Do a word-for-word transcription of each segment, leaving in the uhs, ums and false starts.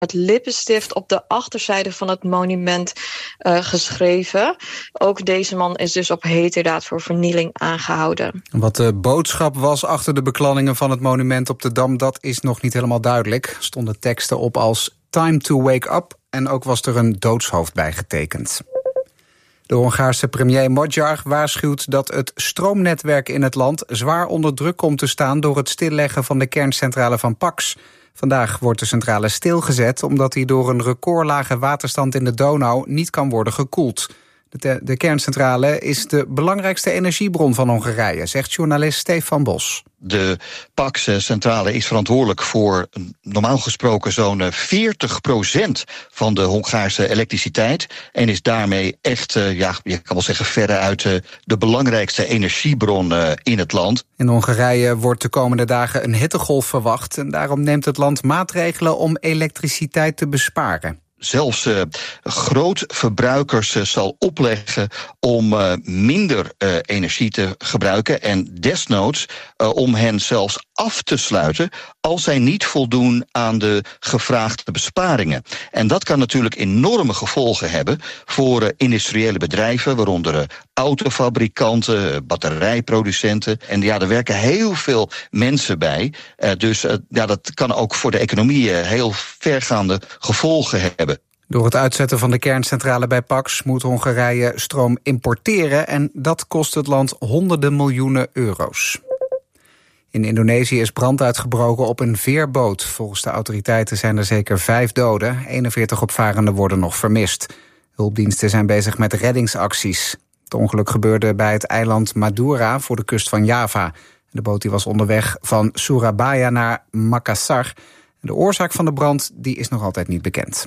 met lippenstift op de achterzijde van het monument uh, geschreven. Ook deze man is dus op heterdaad voor vernieling aangehouden. Wat de boodschap was achter de bekladdingen van het monument op de Dam, dat is nog niet helemaal duidelijk. Er stonden teksten op als Time to wake up en ook was er een doodshoofd bij getekend. De Hongaarse premier Magyar waarschuwt dat het stroomnetwerk in het land zwaar onder druk komt te staan door het stilleggen van de kerncentrale van Paks. Vandaag wordt de centrale stilgezet omdat die door een recordlage waterstand in de Donau niet kan worden gekoeld. De, de kerncentrale is de belangrijkste energiebron van Hongarije, zegt journalist Stefan Bos. De Paks-centrale is verantwoordelijk voor normaal gesproken zo'n veertig procent van de Hongaarse elektriciteit. En is daarmee echt, ja, je kan wel zeggen, veruit de belangrijkste energiebron in het land. In Hongarije wordt de komende dagen een hittegolf verwacht. En daarom neemt het land maatregelen om elektriciteit te besparen. Zelfs uh, grootverbruikers uh, zal opleggen om uh, minder uh, energie te gebruiken en desnoods uh, om hen zelfs af te sluiten als zij niet voldoen aan de gevraagde besparingen. En dat kan natuurlijk enorme gevolgen hebben voor uh, industriële bedrijven, waaronder uh, autofabrikanten, uh, batterijproducenten. En ja, er werken heel veel mensen bij. Uh, dus uh, ja, dat kan ook voor de economie uh, heel vergaande gevolgen hebben. Door het uitzetten van de kerncentrale bij Paks moet Hongarije stroom importeren en dat kost het land honderden miljoenen euro's. In Indonesië is brand uitgebroken op een veerboot. Volgens de autoriteiten zijn er zeker vijf doden. eenenveertig opvarenden worden nog vermist. Hulpdiensten zijn bezig met reddingsacties. Het ongeluk gebeurde bij het eiland Madura voor de kust van Java. De boot die was onderweg van Surabaya naar Makassar. De oorzaak van de brand die is nog altijd niet bekend.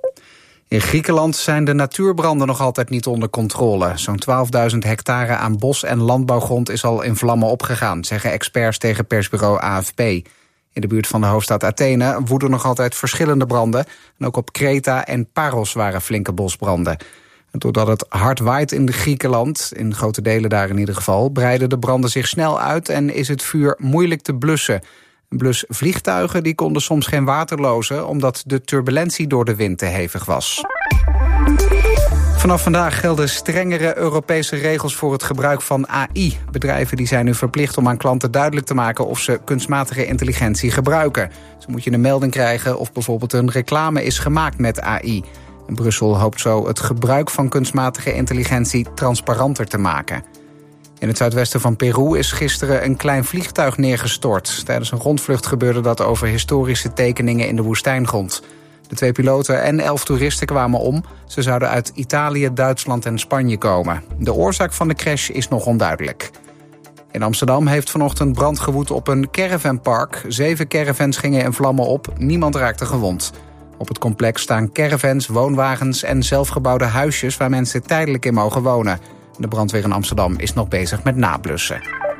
In Griekenland zijn de natuurbranden nog altijd niet onder controle. Zo'n twaalfduizend hectare aan bos- en landbouwgrond is al in vlammen opgegaan, zeggen experts tegen persbureau A F P. In de buurt van de hoofdstad Athene woeden nog altijd verschillende branden. En ook op Kreta en Paros waren flinke bosbranden. En doordat het hard waait in Griekenland, in grote delen daar in ieder geval, breiden de branden zich snel uit en is het vuur moeilijk te blussen. Blusvliegtuigen die konden soms geen water lozen omdat de turbulentie door de wind te hevig was. Vanaf vandaag gelden strengere Europese regels voor het gebruik van A I. Bedrijven die zijn nu verplicht om aan klanten duidelijk te maken of ze kunstmatige intelligentie gebruiken. Zo moet je een melding krijgen of bijvoorbeeld een reclame is gemaakt met A I. En Brussel hoopt zo het gebruik van kunstmatige intelligentie transparanter te maken. In het zuidwesten van Peru is gisteren een klein vliegtuig neergestort. Tijdens een rondvlucht gebeurde dat over historische tekeningen in de woestijngrond. De twee piloten en elf toeristen kwamen om. Ze zouden uit Italië, Duitsland en Spanje komen. De oorzaak van de crash is nog onduidelijk. In Amsterdam heeft vanochtend brand gewoed op een caravanpark. Zeven caravans gingen in vlammen op. Niemand raakte gewond. Op het complex staan caravans, woonwagens en zelfgebouwde huisjes waar mensen tijdelijk in mogen wonen. De brandweer in Amsterdam is nog bezig met nablussen.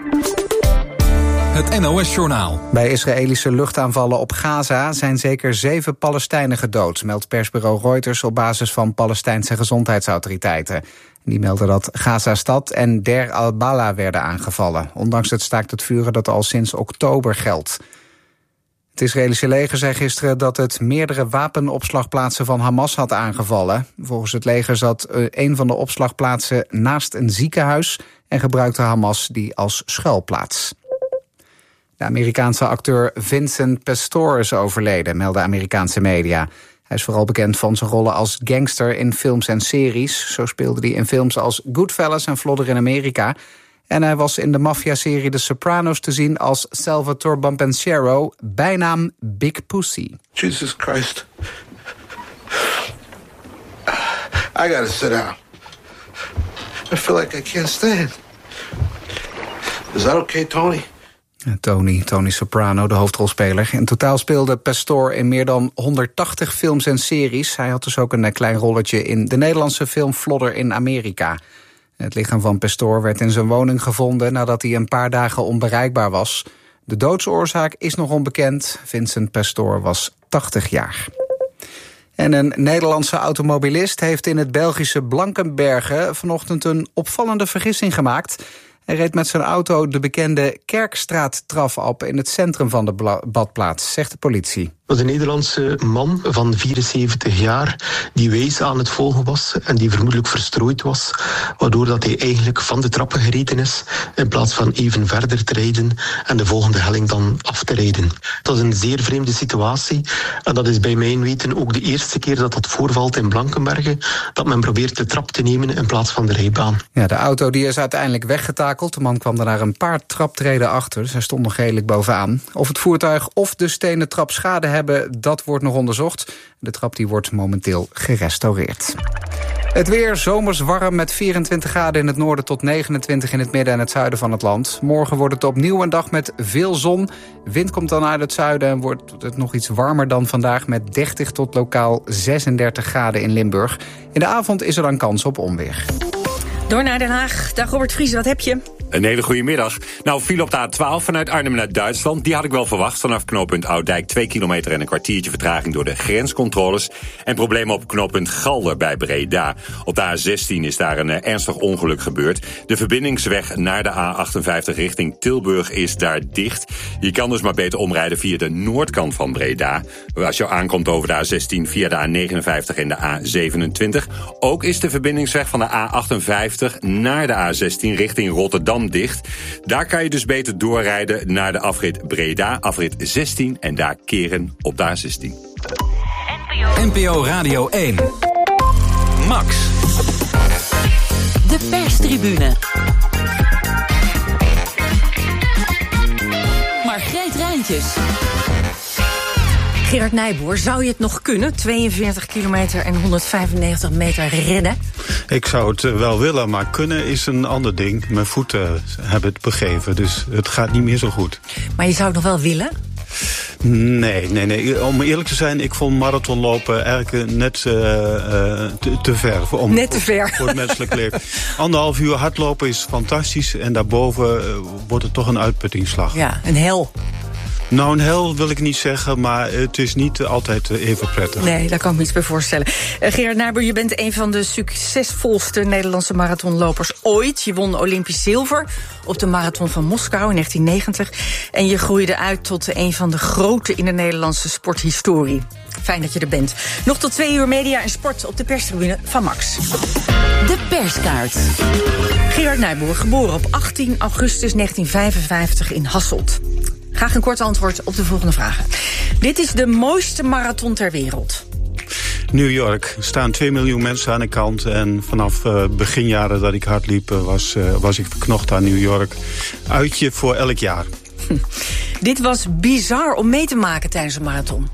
Het N O S-journaal. Bij Israëlische luchtaanvallen op Gaza zijn zeker zeven Palestijnen gedood, meldt persbureau Reuters op basis van Palestijnse gezondheidsautoriteiten. Die melden dat Gaza-stad en Der al-Bala werden aangevallen, ondanks het staakt het vuren dat al sinds oktober geldt. Het Israëlische leger zei gisteren dat het meerdere wapenopslagplaatsen van Hamas had aangevallen. Volgens het leger zat een van de opslagplaatsen naast een ziekenhuis en gebruikte Hamas die als schuilplaats. De Amerikaanse acteur Vincent Pastore is overleden, melden Amerikaanse media. Hij is vooral bekend van zijn rollen als gangster in films en series. Zo speelde hij in films als Goodfellas en Vlodder in Amerika. En hij was in de maffia-serie The Sopranos te zien als Salvatore Bompensiero, bijnaam Big Pussy. Jesus Christ. I gotta sit down. I feel like I can't stand. Is that okay, Tony? Tony, Tony Soprano, de hoofdrolspeler. In totaal speelde Pastore in meer dan honderdtachtig films en series. Hij had dus ook een klein rolletje in de Nederlandse film Vlodder in Amerika. Het lichaam van Pastore werd in zijn woning gevonden nadat hij een paar dagen onbereikbaar was. De doodsoorzaak is nog onbekend. Vincent Pastore was tachtig jaar. En een Nederlandse automobilist heeft in het Belgische Blankenberge vanochtend een opvallende vergissing gemaakt. Hij reed met zijn auto de bekende Kerkstraattraf op in het centrum van de badplaats, zegt de politie. Dat was een Nederlandse man van vierenzeventig jaar die wijs aan het volgen was en die vermoedelijk verstrooid was, waardoor dat hij eigenlijk van de trappen gereden is in plaats van even verder te rijden en de volgende helling dan af te rijden. Dat is een zeer vreemde situatie en dat is bij mijn weten ook de eerste keer dat dat voorvalt in Blankenberge, dat men probeert de trap te nemen in plaats van de rijbaan. Ja, de auto die is uiteindelijk weggetakeld. De man kwam daarna een paar traptreden achter, dus hij stond nog redelijk bovenaan. Of het voertuig of de stenen trap schade hebben, dat wordt nog onderzocht. De trap die wordt momenteel gerestaureerd. Het weer zomers warm met vierentwintig graden in het noorden tot negenentwintig in het midden en het zuiden van het land. Morgen wordt het opnieuw een dag met veel zon. Wind komt dan uit het zuiden en wordt het nog iets warmer dan vandaag met dertig tot lokaal zesendertig graden in Limburg. In de avond is er dan kans op onweer. Door naar Den Haag. Dag Robert Vries, wat heb je? Een hele goede middag. Nou, file op de A twaalf vanuit Arnhem naar Duitsland. Die had ik wel verwacht vanaf knooppunt Ouddijk. Twee kilometer en een kwartiertje vertraging door de grenscontroles. En problemen op knooppunt Galder bij Breda. Op de A zestien is daar een uh, ernstig ongeluk gebeurd. De verbindingsweg naar de A achtenvijftig richting Tilburg is daar dicht. Je kan dus maar beter omrijden via de noordkant van Breda. Als je aankomt over de A zestien via de A negenenvijftig en de A zevenentwintig. Ook is de verbindingsweg van de A achtenvijftig naar de A zestien richting Rotterdam dicht. Daar kan je dus beter doorrijden naar de afrit Breda, afrit zestien en daar keren op de A zestien. N P O Radio één. Max. De perstribune. Margreet Rijntjes. Gerard Nijboer, zou je het nog kunnen? tweeënveertig kilometer en honderdvijfennegentig meter redden? Ik zou het wel willen, maar kunnen is een ander ding. Mijn voeten hebben het begeven, dus het gaat niet meer zo goed. Maar je zou het nog wel willen? Nee, nee, nee. Om eerlijk te zijn, ik vond marathonlopen eigenlijk net uh, uh, te, te ver. Om, net te ver. Voor, voor het menselijk leven. Anderhalf uur hardlopen is fantastisch en daarboven uh, wordt het toch een uitputtingsslag. Ja, een hel. Nou, een hel wil ik niet zeggen, maar het is niet altijd even prettig. Nee, daar kan ik me iets bij voorstellen. Uh, Gerard Nijboer, je bent een van de succesvolste Nederlandse marathonlopers ooit. Je won Olympisch zilver op de marathon van Moskou in negentien negentig. En je groeide uit tot een van de grote in de Nederlandse sporthistorie. Fijn dat je er bent. Nog tot twee uur media en sport op de perstribune van Max. De perskaart. Gerard Nijboer, geboren op achttien augustus negentien vijfenvijftig in Hasselt. Graag een kort antwoord op de volgende vragen. Dit is de mooiste marathon ter wereld. New York. Er staan twee miljoen mensen aan de kant. En vanaf uh, beginjaren dat ik hard liep, was, uh, was ik verknocht aan New York. Uitje voor elk jaar. Hm. Dit was bizar om mee te maken tijdens een marathon.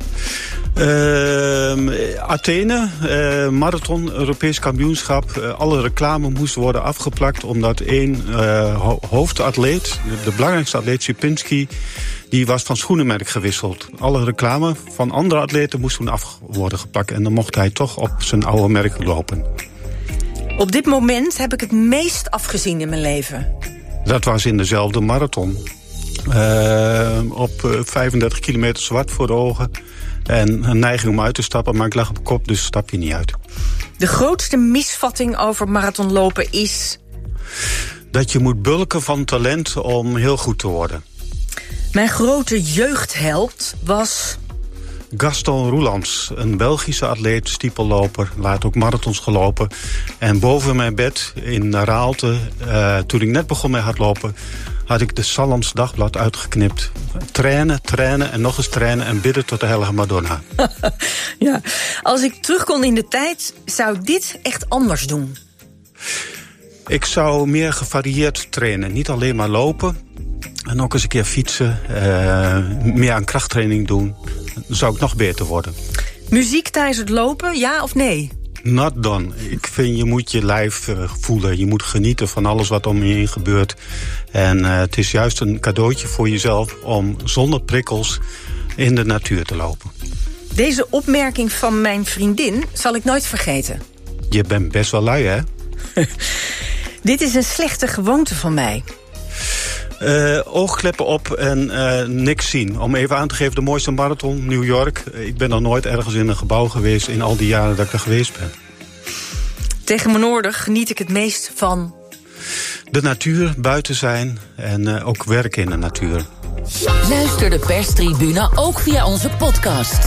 Uh, Athene, uh, marathon, Europees kampioenschap. Uh, alle reclame moest worden afgeplakt omdat één uh, ho- hoofdatleet, de, de belangrijkste atleet, Sierpinski, die was van schoenenmerk gewisseld. Alle reclame van andere atleten moest toen af worden geplakt. En dan mocht hij toch op zijn oude merk lopen. Op dit moment heb ik het meest afgezien in mijn leven. Dat was in dezelfde marathon. Uh, op uh, vijfendertig kilometer zwart voor de ogen. En een neiging om uit te stappen, maar ik lag op kop, dus stap je niet uit. De grootste misvatting over marathonlopen is? Dat je moet bulken van talent om heel goed te worden. Mijn grote jeugdheld was? Gaston Roelands, een Belgische atleet, stiepelloper, laat ook marathons gelopen. En boven mijn bed in Raalte, uh, toen ik net begon met hardlopen, had ik de Sallands Dagblad uitgeknipt. Trainen, trainen en nog eens trainen en bidden tot de heilige Madonna. Ja, als ik terug kon in de tijd, zou ik dit echt anders doen. Ik zou meer gevarieerd trainen. Niet alleen maar lopen. En ook eens een keer fietsen. Uh, meer aan krachttraining doen. Dan zou ik nog beter worden. Muziek tijdens het lopen, ja of nee? Not done. Ik vind, je moet je lijf uh, voelen. Je moet genieten van alles wat om je heen gebeurt. En uh, het is juist een cadeautje voor jezelf om zonder prikkels in de natuur te lopen. Deze opmerking van mijn vriendin zal ik nooit vergeten. Je bent best wel lui, hè? Dit is een slechte gewoonte van mij. Uh, oogkleppen op en uh, niks zien. Om even aan te geven, de mooiste marathon, New York. Ik ben nog nooit ergens in een gebouw geweest in al die jaren dat ik er geweest ben. Tegen mijn oordeel geniet ik het meest van? De natuur, buiten zijn en uh, ook werken in de natuur. Luister de perstribune ook via onze podcast.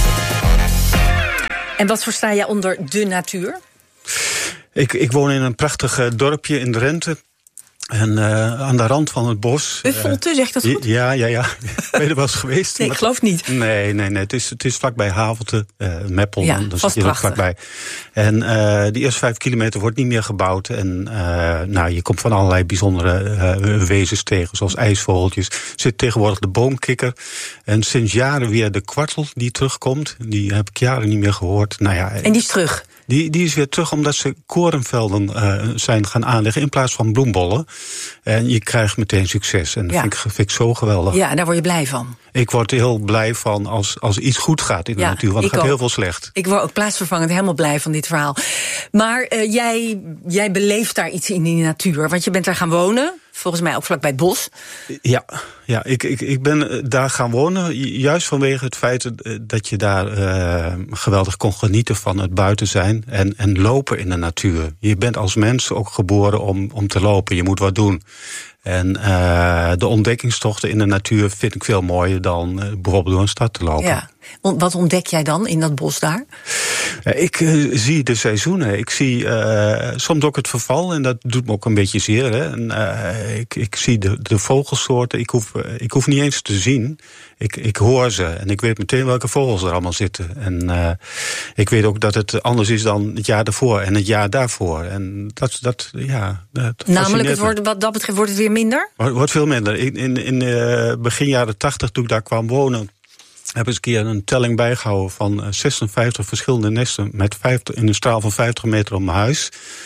En wat versta je onder de natuur? Ik, ik woon in een prachtig uh, dorpje in Drenthe. En uh, aan de rand van het bos. Uffelte, uh, zegt dat goed? Ja, ja, ja. Ben je er wel eens geweest? Nee, ik geloof niet. Nee, nee, nee. Het is, het is vlakbij Havelte, uh, Meppel. Ja, dan vast zit je er vlakbij. En uh, de eerste vijf kilometer wordt niet meer gebouwd. En uh, nou, je komt van allerlei bijzondere uh, wezens tegen, zoals ijsvogeltjes. Er zit tegenwoordig de boomkikker. En sinds jaren weer de kwartel die terugkomt. Die heb ik jaren niet meer gehoord. Nou ja, en die is terug? Die, die is weer terug omdat ze korenvelden uh, zijn gaan aanleggen in plaats van bloembollen. En je krijgt meteen succes. En dat ja. vind, ik, vind ik zo geweldig. Ja, daar word je blij van. Ik word heel blij van als, als iets goed gaat in de ja, natuur. Want er gaat ook heel veel slecht. Ik word ook plaatsvervangend helemaal blij van dit verhaal. Maar uh, jij, jij beleeft daar iets in die natuur. Want je bent daar gaan wonen. Volgens mij ook vlak bij het bos. Ja, ja ik, ik, ik ben daar gaan wonen. Juist vanwege het feit dat je daar uh, geweldig kon genieten van het buiten zijn. En, en lopen in de natuur. Je bent als mens ook geboren om, om te lopen. Je moet wat doen. En uh, de ontdekkingstochten in de natuur vind ik veel mooier dan uh, bijvoorbeeld door een stad te lopen. Ja. Wat ontdek jij dan in dat bos daar? Ja, ik uh, zie de seizoenen. Ik zie uh, soms ook het verval en dat doet me ook een beetje zeer. Hè. En, uh, ik, ik zie de, de vogelsoorten. Ik hoef, uh, ik hoef niet eens te zien. Ik, ik hoor ze en ik weet meteen welke vogels er allemaal zitten. En uh, ik weet ook dat het anders is dan het jaar daarvoor en het jaar daarvoor. En dat, dat ja. Dat Namelijk, het wordt, wat dat betreft wordt het weer minder? Wordt, wordt veel minder. In, in, in uh, begin jaren tachtig, toen ik daar kwam wonen, heb ik eens een keer een telling bijgehouden van zesenvijftig verschillende nesten met vijftig, in een straal van vijftig meter om mijn huis.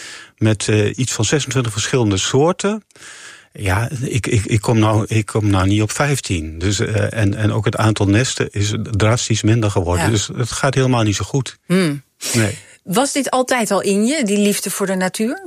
Met uh, iets van zesentwintig verschillende soorten. Ja, ik, ik, ik, kom nou, ik kom nou niet op vijftien. Dus, uh, en, en ook het aantal nesten is drastisch minder geworden. Ja. Dus het gaat helemaal niet zo goed. Hmm. Nee. Was dit altijd al in je, die liefde voor de natuur?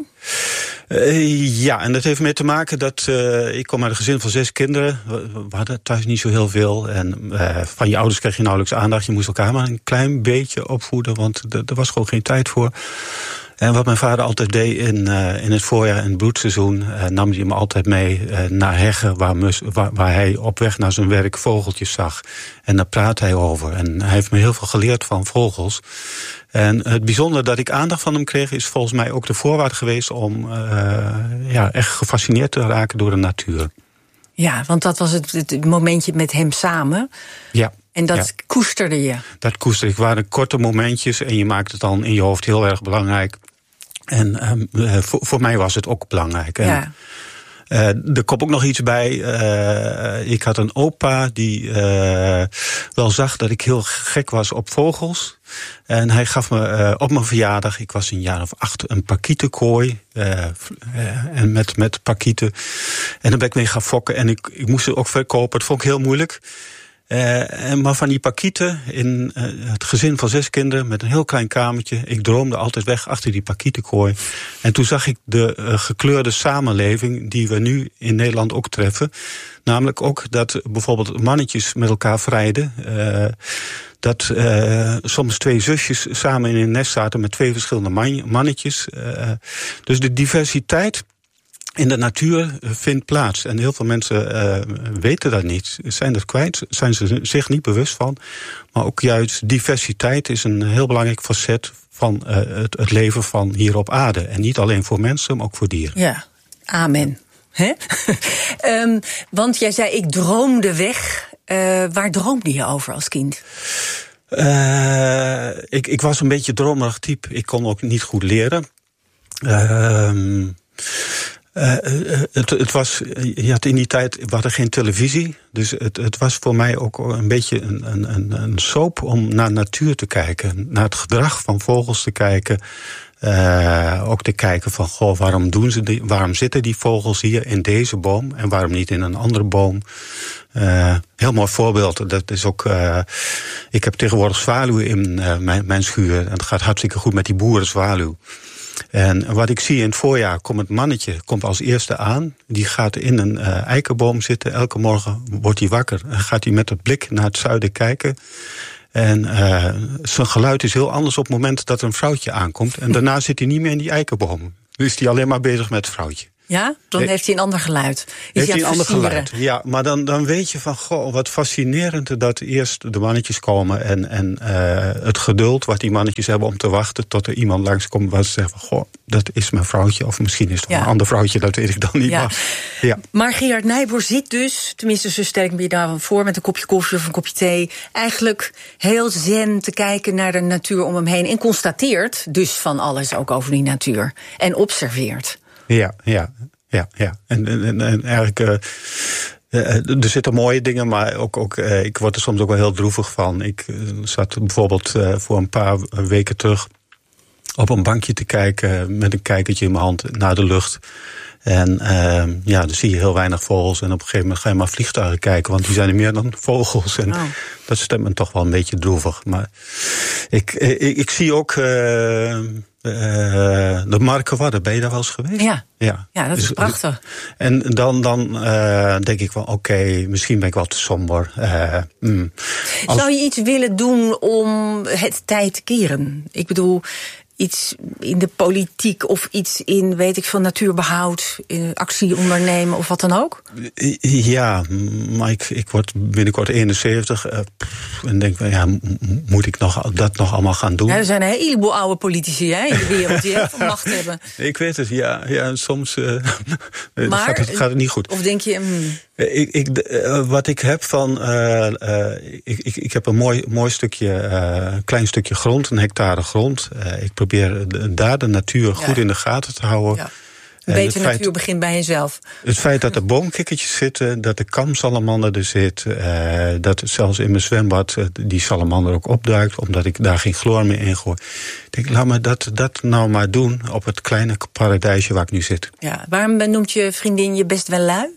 Uh, ja, en dat heeft mee te maken dat uh, ik kom uit een gezin van zes kinderen. We, we hadden thuis niet zo heel veel. En uh, van je ouders kreeg je nauwelijks aandacht. Je moest elkaar maar een klein beetje opvoeden, want er was gewoon geen tijd voor. En wat mijn vader altijd deed in, uh, in het voorjaar en het broedseizoen, Uh, nam hij me altijd mee uh, naar heggen waar, mus, waar, waar hij op weg naar zijn werk vogeltjes zag. En daar praatte hij over. En hij heeft me heel veel geleerd van vogels. En het bijzondere dat ik aandacht van hem kreeg is volgens mij ook de voorwaarde geweest om uh, ja, echt gefascineerd te raken door de natuur. Ja, want dat was het, het momentje met hem samen. Ja. En dat ja. koesterde je? Dat koesterde ik. Het waren korte momentjes en je maakt het dan in je hoofd heel erg belangrijk. En um, voor, voor mij was het ook belangrijk. En, ja. Uh, er komt ook nog iets bij. Uh, ik had een opa die uh, wel zag dat ik heel gek was op vogels. En hij gaf me uh, op mijn verjaardag, ik was een jaar of acht, een pakietenkooi. Uh, uh, en met, met pakieten. En dan ben ik mee gaan fokken. En ik, ik moest ze ook verkopen. Dat vond ik heel moeilijk. Uh, maar van die pakieten in uh, het gezin van zes kinderen met een heel klein kamertje. Ik droomde altijd weg achter die pakietenkooi. En toen zag ik de uh, gekleurde samenleving die we nu in Nederland ook treffen. Namelijk ook dat bijvoorbeeld mannetjes met elkaar vrijden. Uh, dat uh, soms twee zusjes samen in een nest zaten met twee verschillende man- mannetjes. Uh, dus de diversiteit in de natuur vindt plaats. En heel veel mensen uh, weten dat niet. Zijn dat kwijt, zijn ze zich niet bewust van. Maar ook juist diversiteit is een heel belangrijk facet van uh, het, het leven van hier op aarde. En niet alleen voor mensen, maar ook voor dieren. Ja, amen. Hè? um, want jij zei, ik droomde weg. Uh, waar droomde je over als kind? Uh, ik, ik was een beetje dromerig type. Ik kon ook niet goed leren. Uh, Uh, het, het was, je had in die tijd, we hadden geen televisie. Dus het, het was voor mij ook een beetje een, een, een soap om naar natuur te kijken. Naar het gedrag van vogels te kijken. Uh, ook te kijken van, goh, waarom doen ze die, waarom zitten die vogels hier in deze boom en waarom niet in een andere boom? Uh, heel mooi voorbeeld. Dat is ook, uh, ik heb tegenwoordig zwaluwen in uh, mijn, mijn schuur. En het gaat hartstikke goed met die boerenzwaluw. En wat ik zie in het voorjaar, komt het mannetje komt als eerste aan. Die gaat in een uh, eikenboom zitten. Elke morgen wordt hij wakker en gaat hij met het blik naar het zuiden kijken. En uh, zijn geluid is heel anders op het moment dat er een vrouwtje aankomt. En daarna zit hij niet meer in die eikenboom. Dus is hij alleen maar bezig met het vrouwtje. Ja? Dan heeft hij een ander geluid. Is heeft hij hij een ander versieren? geluid, ja. Maar dan, dan weet je van, goh, wat fascinerend dat eerst de mannetjes komen... en, en uh, het geduld wat die mannetjes hebben om te wachten... tot er iemand langskomt waar ze zeggen van, goh, dat is mijn vrouwtje... of misschien is het ja. een ander vrouwtje, dat weet ik dan niet. Ja. Maar, ja. maar Gerard Nijboer zit dus, tenminste zo stel ik me je daar voor... met een kopje koffie of een kopje thee... eigenlijk heel zen te kijken naar de natuur om hem heen... en constateert dus van alles ook over die natuur. En observeert. Ja, ja, ja, ja. En, en, en eigenlijk, uh, uh, er zitten mooie dingen, maar ook, ook uh, ik word er soms ook wel heel droevig van. Ik uh, zat bijvoorbeeld uh, voor een paar weken terug op een bankje te kijken met een kijkertje in mijn hand naar de lucht. En uh, ja, dan zie je heel weinig vogels. En op een gegeven moment ga je maar vliegtuigen kijken, want die zijn er meer dan vogels. En oh. dat stemt me toch wel een beetje droevig. Maar ik, ik, ik zie ook uh, Uh, de Markerwadden, ben je daar wel eens geweest? Ja, ja. ja dat is dus prachtig. En dan, dan uh, denk ik van, oké, okay, misschien ben ik wel te somber. Uh, mm. Als... Zou je iets willen doen om het tij te keren? Ik bedoel, iets in de politiek of iets in, weet ik veel, natuurbehoud, actie ondernemen of wat dan ook? Ja, maar ik, ik word binnenkort eenenzeventig uh, en denk, ja, moet ik nog, dat nog allemaal gaan doen? Ja, er zijn een heleboel oude politici hè, in de wereld die heel veel macht hebben. Ik weet het, ja, ja soms uh, maar, gaat, het, gaat het niet goed. Of denk je... Hmm. Ik, ik, uh, wat ik heb van, uh, uh, ik, ik, ik heb een mooi, mooi stukje, uh, klein stukje grond, een hectare grond. Uh, ik probeer de, daar de natuur goed ja. in de gaten te houden. Ja. Een betere natuur feit, begint bij jezelf. Het feit dat er boomkikkertjes zitten, dat de kamsalamander er zit, uh, dat zelfs in mijn zwembad uh, die salamander ook opduikt, omdat ik daar geen chloor meer in gooi. Ik denk, laat me dat, dat nou maar doen op het kleine paradijsje waar ik nu zit. Ja, waarom noemt je vriendin je best wel lui?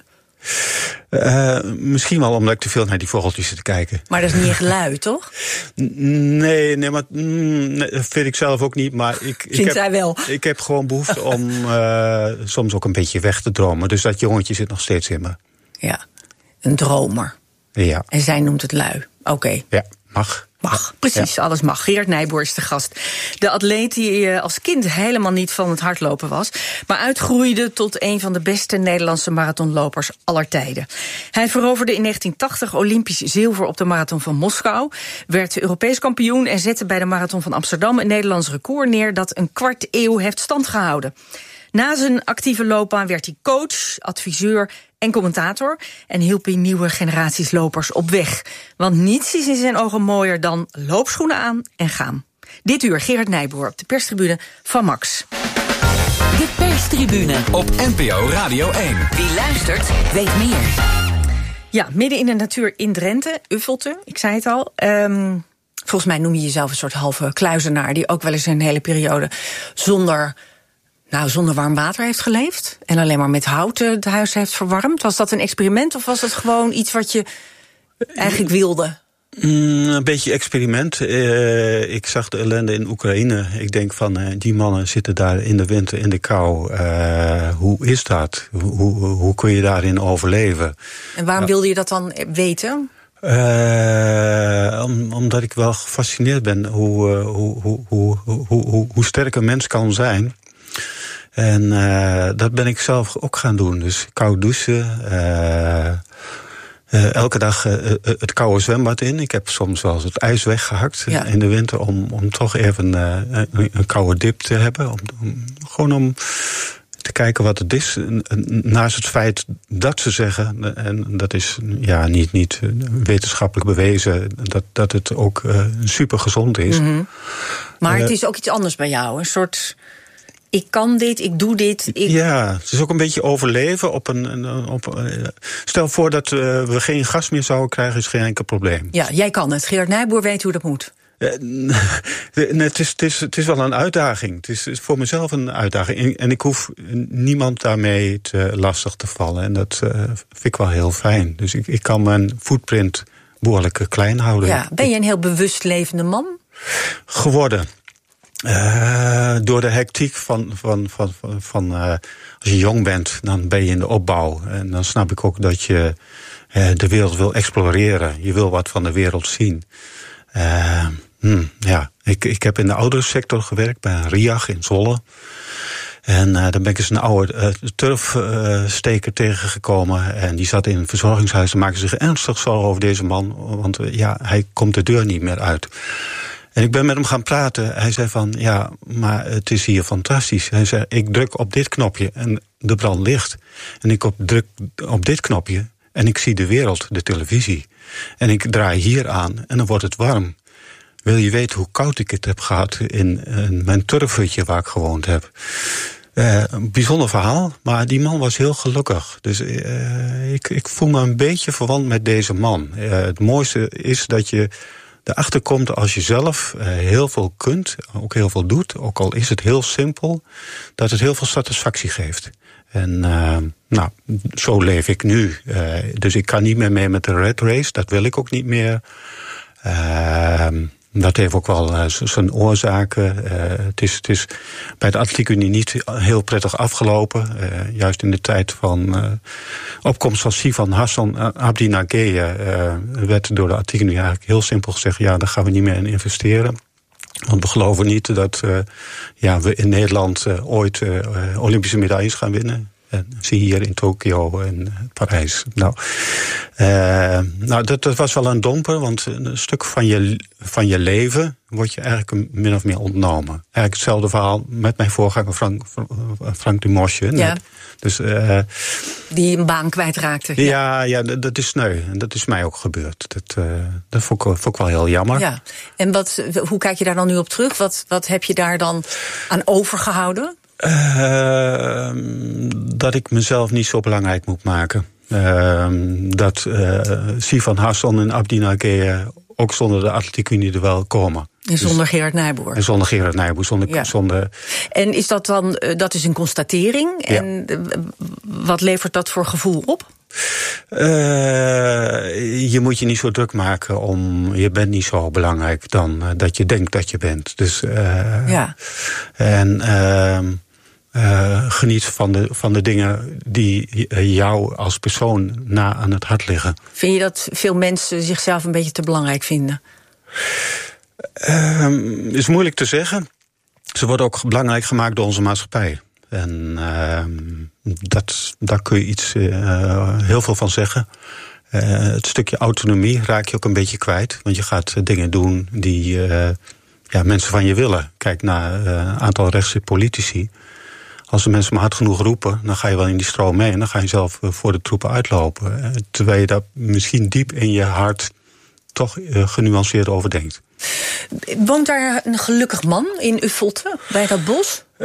Uh, misschien wel omdat ik te veel naar die vogeltjes zit te kijken. Maar dat is niet echt lui, toch? Nee, nee, maar mm, nee, dat vind ik zelf ook niet. Maar ik, Vindt ik heb, zij wel? Ik heb gewoon behoefte om uh, soms ook een beetje weg te dromen. Dus dat jongetje zit nog steeds in me. Ja, een dromer. Ja. En zij noemt het lui. Oké. Okay. Ja, mag. Mag, precies, ja. Alles mag. Gerard Nijboer is de gast. De atleet die als kind helemaal niet van het hardlopen was, maar uitgroeide tot een van de beste Nederlandse marathonlopers aller tijden. Hij veroverde in negentien tachtig Olympisch zilver op de marathon van Moskou, werd Europees kampioen en zette bij de marathon van Amsterdam een Nederlands record neer dat een kwart eeuw heeft standgehouden. Na zijn actieve loopbaan werd hij coach, adviseur en commentator en hielp hij nieuwe generaties lopers op weg. Want niets is in zijn ogen mooier dan loopschoenen aan en gaan. Dit uur Gerard Nijboer op de perstribune van Max. De perstribune op N P O Radio één. Wie luistert, weet meer. Ja, midden in de natuur in Drenthe, Uffelte, ik zei het al. Um, volgens mij noem je jezelf een soort halve kluizenaar die ook wel eens een hele periode zonder... Nou, zonder warm water heeft geleefd en alleen maar met hout het huis heeft verwarmd. Was dat een experiment of was het gewoon iets wat je eigenlijk wilde? Mm, een beetje experiment. Uh, ik zag de ellende in Oekraïne. Ik denk van, uh, die mannen zitten daar in de winter in de kou. Uh, hoe is dat? Hoe, hoe, hoe kun je daarin overleven? En waarom uh, wilde je dat dan weten? Uh, om, omdat ik wel gefascineerd ben hoe, uh, hoe, hoe, hoe, hoe, hoe, hoe sterk een mens kan zijn. En uh, dat ben ik zelf ook gaan doen. Dus koud douchen. Uh, uh, elke dag uh, het koude zwembad in. Ik heb soms wel eens het ijs weggehakt ja. in de winter om, om toch even uh, een, een koude dip te hebben. Om, om, gewoon om te kijken wat het is. Naast het feit dat ze zeggen, en dat is ja, niet, niet wetenschappelijk bewezen, dat, dat het ook uh, super gezond is. Mm-hmm. Maar uh, het is ook iets anders bij jou. Een soort... Ik kan dit, ik doe dit. Ik... Ja, het is ook een beetje overleven. Op een, op, stel voor dat uh, we geen gas meer zouden krijgen, is geen enkel probleem. Ja, jij kan het. Gerard Nijboer weet hoe dat moet. Uh, nee, het, is, het, is, het is wel een uitdaging. Het is, het is voor mezelf een uitdaging. En, en ik hoef niemand daarmee te lastig te vallen. En dat uh, vind ik wel heel fijn. Dus ik, ik kan mijn footprint behoorlijk klein houden. Ja, ben je een heel bewust levende man? Geworden. Uh, door de hectiek van, van, van, van, van uh, als je jong bent, dan ben je in de opbouw. En dan snap ik ook dat je uh, de wereld wil exploreren. Je wil wat van de wereld zien. Uh, hmm, ja, ik, ik heb in de ouderensector gewerkt bij een R I A G in Zwolle. En uh, dan ben ik eens een oude uh, turfsteker uh, tegengekomen. En die zat in een verzorgingshuis. En maakte zich ernstig zorgen over deze man. Want uh, ja, hij komt de deur niet meer uit. En ik ben met hem gaan praten. Hij zei van, ja, maar het is hier fantastisch. Hij zei, ik druk op dit knopje en de brand ligt. En ik op druk op dit knopje en ik zie de wereld, de televisie. En ik draai hier aan en dan wordt het warm. Wil je weten hoe koud ik het heb gehad in, in mijn turfhutje waar ik gewoond heb? Uh, een bijzonder verhaal, maar die man was heel gelukkig. Dus uh, ik, ik voel me een beetje verwant met deze man. Uh, het mooiste is dat je erachter komt als je zelf uh, heel veel kunt, ook heel veel doet, ook al is het heel simpel, dat het heel veel satisfactie geeft. En uh, nou, zo leef ik nu. Uh, dus ik kan niet meer mee met de red race, dat wil ik ook niet meer. Uh, dat heeft ook wel uh, zijn oorzaken. Uh, het, is, het is bij de Atletiek Unie niet heel prettig afgelopen. Uh, juist in de tijd van uh, opkomst van Sivan Hassan Abdi Nageye uh, werd door de Atletiek Unie eigenlijk heel simpel gezegd, ja, daar gaan we niet meer in investeren. Want we geloven niet dat uh, ja, we in Nederland uh, ooit uh, Olympische medailles gaan winnen. En zie hier in Tokio en Parijs. Nou, uh, nou dat, dat was wel een domper, want een stuk van je, van je leven wordt je eigenlijk min of meer ontnomen. Eigenlijk hetzelfde verhaal met mijn voorganger Frank, Frank Dumosje. Ja. Dus, uh, die een baan kwijtraakte. Ja, ja, ja dat, dat is sneu. En dat is mij ook gebeurd. Dat, uh, dat vond, ik, vond ik wel heel jammer. Ja. En wat, hoe kijk je daar dan nu op terug? Wat, wat heb je daar dan aan overgehouden? Uh, dat ik mezelf niet zo belangrijk moet maken. Uh, dat uh, Sivan Hassan en Abdi Nageye ook zonder de Atletiek Unie er wel komen. En zonder dus, Gerard Nijboer. En zonder Gerard Nijboer. Zonder, ja. zonder... En is dat dan, uh, dat is een constatering? Ja. En uh, wat levert dat voor gevoel op? Uh, je moet je niet zo druk maken om, je bent niet zo belangrijk dan uh, dat je denkt dat je bent. Dus uh, ja. En uh, uh, geniet van de, van de dingen die jou als persoon na aan het hart liggen. Vind je dat veel mensen zichzelf een beetje te belangrijk vinden? Uh, is moeilijk te zeggen. Ze worden ook belangrijk gemaakt door onze maatschappij. En uh, dat, daar kun je iets uh, heel veel van zeggen. Uh, het stukje autonomie raak je ook een beetje kwijt. Want je gaat uh, dingen doen die uh, ja, mensen van je willen. Kijk naar een uh, aantal rechtse politici. Als de mensen maar hard genoeg roepen, dan ga je wel in die stroom mee. En dan ga je zelf uh, voor de troepen uitlopen. Uh, terwijl je daar misschien diep in je hart toch uh, genuanceerd over denkt. Woont daar een gelukkig man in Uffelte, bij dat bos? Uh,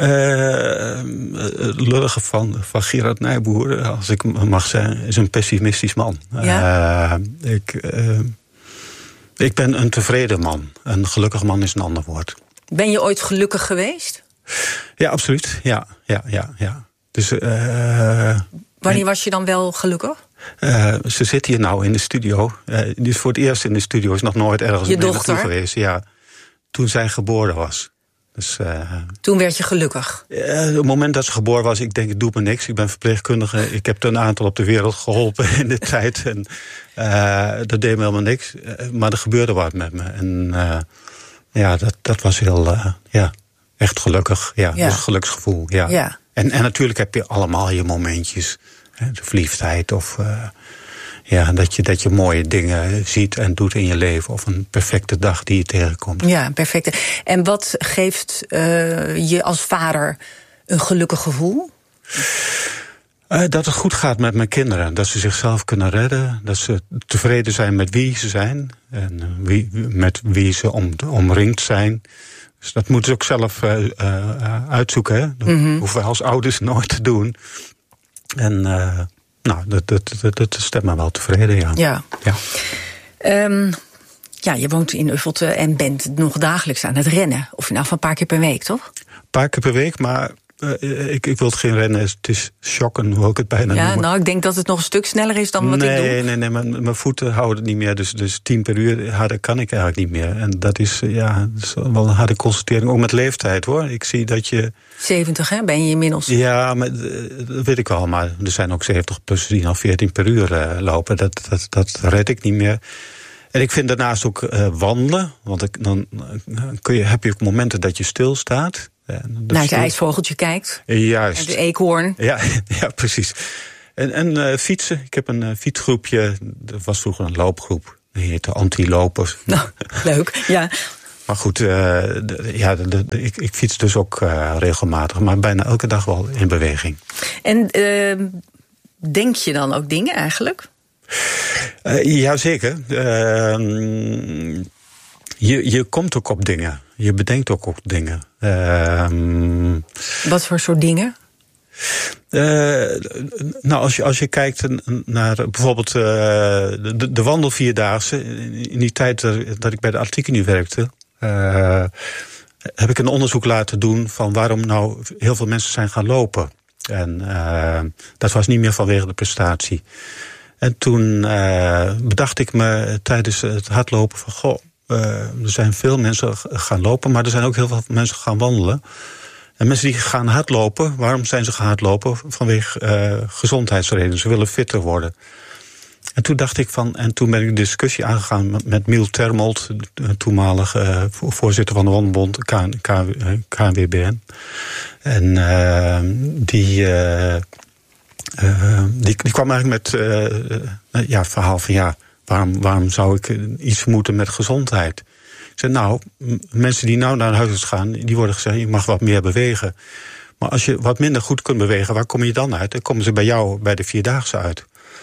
het lullige van, van Gerard Nijboer, als ik mag zeggen, is een pessimistisch man. Ja? Uh, ik, uh, ik ben een tevreden man. Een gelukkig man is een ander woord. Ben je ooit gelukkig geweest? Ja, absoluut. Ja, ja, ja, ja. Dus, uh, Wanneer was je dan wel gelukkig? Uh, ze zit hier nou in de studio. Uh, die is voor het eerst in de studio, is nog nooit ergens je dochter geweest. Ja, toen zij geboren was. Dus, uh, toen werd je gelukkig? Uh, het moment dat ze geboren was, ik denk, het doet me niks. Ik ben verpleegkundige. Ik heb er een aantal op de wereld geholpen in de tijd. En uh, dat deed me helemaal niks. Uh, maar er gebeurde wat met me. En uh, ja, dat, dat was heel, uh, ja, echt gelukkig. Ja, ja. Dat was een geluksgevoel. Ja. Ja. En, en natuurlijk heb je allemaal je momentjes. De verliefdheid of uh, ja, dat, je, dat je mooie dingen ziet en doet in je leven. Of een perfecte dag die je tegenkomt. Ja, perfecte. En wat geeft uh, je als vader een gelukkig gevoel? Uh, dat het goed gaat met mijn kinderen. Dat ze zichzelf kunnen redden. Dat ze tevreden zijn met wie ze zijn. En wie, met wie ze om, omringd zijn. Dus dat moeten ze ook zelf uh, uh, uitzoeken. Hè? Dat mm-hmm. hoeven wij als ouders nooit te doen. En uh, nou, dat, dat, dat, dat stemt me wel tevreden, ja. Ja. Ja. Um, ja, je woont in Uffelte en bent nog dagelijks aan het rennen. Of nou van een paar keer per week, toch? Een paar keer per week, maar uh, ik, ik wil het geen rennen. Het is shocken, hoe ik het bijna ja, noemen. Nou, ik denk dat het nog een stuk sneller is dan wat nee, ik doe. Nee, nee, nee, mijn, mijn voeten houden het niet meer. Dus, dus tien per uur harder kan ik eigenlijk niet meer. En dat is, ja, dat is wel een harde constatering. Ook met leeftijd, hoor. Ik zie dat je... zeventig, hè, ben je inmiddels? Ja, maar, dat weet ik wel. Maar er zijn ook zeventig-plussers die nog veertien per uur uh, lopen. Dat, dat, dat red ik niet meer. En ik vind daarnaast ook uh, wandelen. Want ik, dan uh, kun je, heb je ook momenten dat je stilstaat. Naar het ijsvogeltje kijkt. Juist. En de eekhoorn. Ja, ja, precies. En, en uh, fietsen. Ik heb een uh, fietsgroepje. Dat was vroeger een loopgroep. Die heette Anti-Lopers. Nou, leuk, ja. Maar goed, uh, de, ja, de, de, ik, ik fiets dus ook uh, regelmatig. Maar bijna elke dag wel in beweging. En uh, denk je dan ook dingen eigenlijk? Uh, Jazeker. Uh, je, je komt ook op dingen. Je bedenkt ook op dingen. Uh, Wat voor soort dingen? Uh, nou, als je, als je kijkt naar bijvoorbeeld uh, de, de wandelvierdaagse. In die tijd dat, dat ik bij de Atletiek werkte, uh, heb ik een onderzoek laten doen van waarom nou heel veel mensen zijn gaan lopen. En uh, dat was niet meer vanwege de prestatie. En toen uh, bedacht ik me tijdens het hardlopen van goh, uh, er zijn veel mensen gaan lopen, maar er zijn ook heel veel mensen gaan wandelen. En mensen die gaan hardlopen, waarom zijn ze gaan hardlopen? Vanwege uh, gezondheidsredenen. Ze willen fitter worden. En toen dacht ik van, en toen ben ik de discussie aangegaan met, met Miel Termold, de toenmalige uh, voorzitter van de Wandelbond, K N W B N. En uh, die, uh, uh, die, die kwam eigenlijk met uh, ja, het verhaal van ja, waarom, waarom zou ik iets moeten met gezondheid? Ik zei, nou, mensen die nou naar een huisarts gaan, die worden gezegd, je mag wat meer bewegen. Maar als je wat minder goed kunt bewegen, waar kom je dan uit? Dan komen ze bij jou bij de Vierdaagse uit.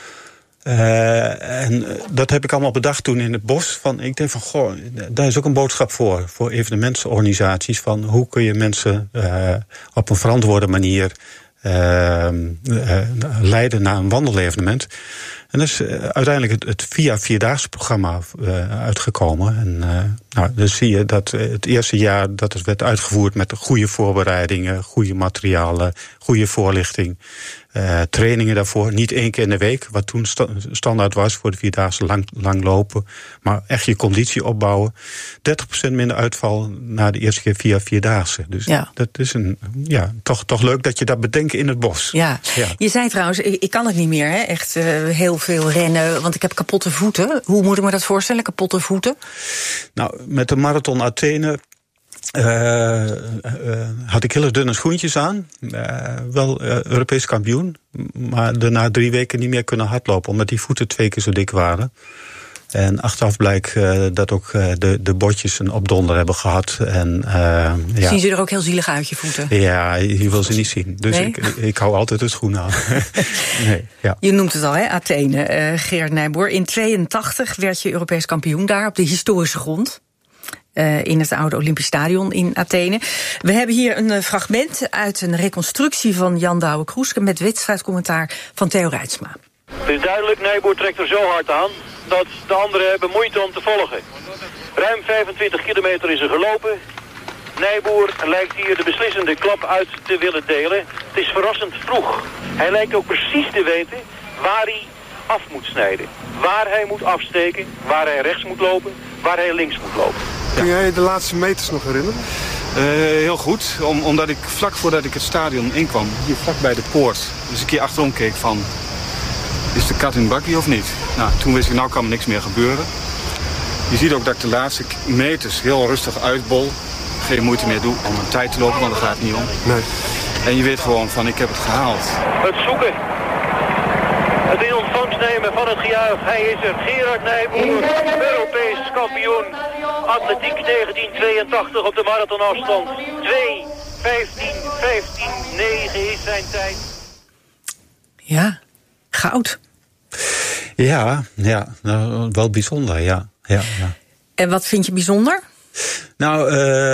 Uh, en dat heb ik allemaal bedacht toen in het bos. Van, ik denk van, goh, daar is ook een boodschap voor. Voor evenementsorganisaties. Van hoe kun je mensen uh, op een verantwoorde manier uh, uh, leiden naar een wandelevenement. En dat is uh, uiteindelijk het, het via Vierdaagse programma uh, uitgekomen. En uh, nou, dan zie je dat uh, het eerste jaar dat het werd uitgevoerd met goede voorbereidingen, goede materialen, goede voorlichting. Uh, trainingen daarvoor, niet één keer in de week, wat toen sta- standaard was voor de Vierdaagse, lang, lang lopen. Maar echt je conditie opbouwen. dertig procent minder uitval na de eerste keer via Vierdaagse. Dus ja. dat is een, ja, toch, toch leuk dat je dat bedenkt in het bos. Ja, ja. Je zei trouwens, ik, ik kan het niet meer, hè? Echt uh, heel veel rennen, want ik heb kapotte voeten. Hoe moet ik me dat voorstellen, kapotte voeten? Nou, met de Marathon Athene Uh, uh, had ik hele dunne schoentjes aan. Uh, wel uh, Europees kampioen. Maar daarna drie weken niet meer kunnen hardlopen, omdat die voeten twee keer zo dik waren. En achteraf blijkt uh, dat ook uh, de, de botjes een opdonder hebben gehad. En, uh, ja. Zien ze er ook heel zielig uit, je voeten? Ja, je wil ze niet zien. Dus nee? ik, ik hou altijd de schoenen aan. nee, ja. Je noemt het al, hè, Athene. Uh, Gerard Nijboer, in tweeëntachtig werd je Europees kampioen daar op de historische grond. Uh, in het oude Olympisch Stadion in Athene. We hebben hier een uh, fragment uit een reconstructie van Jan Douwe-Kroeske met wedstrijdcommentaar van Theo Reitsma. Het is duidelijk, Nijboer trekt er zo hard aan dat de anderen hebben moeite om te volgen. Ruim vijfentwintig kilometer is er gelopen. Nijboer lijkt hier de beslissende klap uit te willen delen. Het is verrassend vroeg. Hij lijkt ook precies te weten waar hij af moet snijden. Waar hij moet afsteken, waar hij rechts moet lopen, waar hij links moet lopen. Kun jij de laatste meters nog herinneren? Uh, heel goed, om, omdat ik vlak voordat ik het stadion inkwam, hier vlak bij de poort, dus een keer achterom keek van, is de kat in bakkie of niet? Nou, toen wist ik, nou kan er niks meer gebeuren. Je ziet ook dat ik de laatste meters heel rustig uitbol. Geen moeite meer doe om een tijd te lopen, want daar gaat het niet om. Nee. En je weet gewoon van, ik heb het gehaald. Het zoeken. Het in ontvangst nemen van het gejuich. Hij is er, Gerard Nijboer, Europees kampioen. Atletiek negentien tweeëntachtig op de marathonafstand. twee vijftien vijftien negen is zijn tijd. Ja, goud. Ja, ja, nou, wel bijzonder, ja. ja, ja. En wat vind je bijzonder? Nou,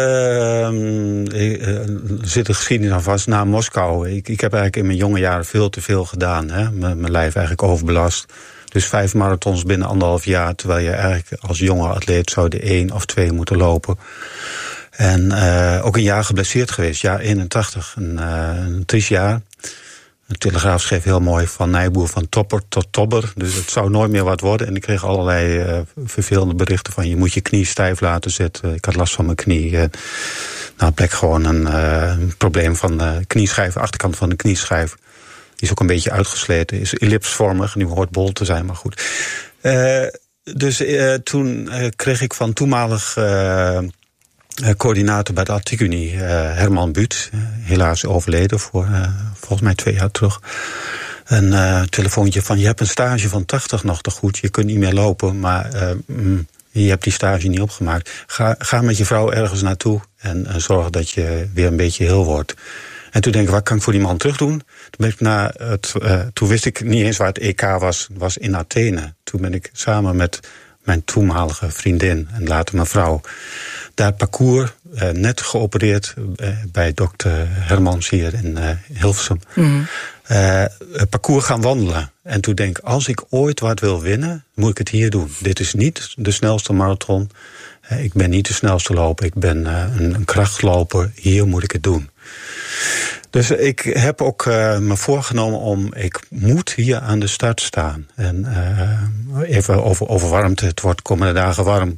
uh, er zit een geschiedenis aan vast na Moskou. Ik, ik heb eigenlijk in mijn jonge jaren veel te veel gedaan. Hè? Mijn, mijn lijf eigenlijk overbelast. Dus vijf marathons binnen anderhalf jaar, terwijl je eigenlijk als jonge atleet zou de één of twee moeten lopen. En uh, ook een jaar geblesseerd geweest, jaar eenentachtig, een, uh, een triest jaar. De Telegraaf schreef heel mooi van Nijboer van topper tot tobber. Dus het zou nooit meer wat worden. En ik kreeg allerlei uh, vervelende berichten van je moet je knie stijf laten zetten. Ik had last van mijn knie. Uh, nou, bleek gewoon een, uh, een probleem van de knieschijf, de achterkant van de knieschijf. Die is ook een beetje uitgesleten, is ellipsvormig. Nu hoort bol te zijn, maar goed. Uh, dus uh, toen uh, kreeg ik van toenmalig uh, uh, coördinator bij de Atletiekunie, uh, Herman Buut. Uh, helaas overleden voor uh, volgens mij twee jaar terug. Een uh, telefoontje van, je hebt een stage van tachtig nog te goed. Je kunt niet meer lopen, maar uh, mm, je hebt die stage niet opgemaakt. Ga, ga met je vrouw ergens naartoe en uh, zorg dat je weer een beetje heel wordt. En toen denk ik, wat kan ik voor die man terug doen? Toen, ben ik naar het, uh, toen wist ik niet eens waar het E K was. Het was in Athene. Toen ben ik samen met mijn toenmalige vriendin en later mijn vrouw daar het parcours, uh, net geopereerd uh, bij dokter Hermans hier in uh, Hilversum. Mm. Uh, het parcours gaan wandelen. En toen denk ik, als ik ooit wat wil winnen, moet ik het hier doen. Dit is niet de snelste marathon. Uh, ik ben niet de snelste loper. Ik ben uh, een, een krachtloper. Hier moet ik het doen. Dus ik heb ook uh, me voorgenomen om, ik moet hier aan de start staan. En uh, even over, over warmte, het wordt komende dagen warm.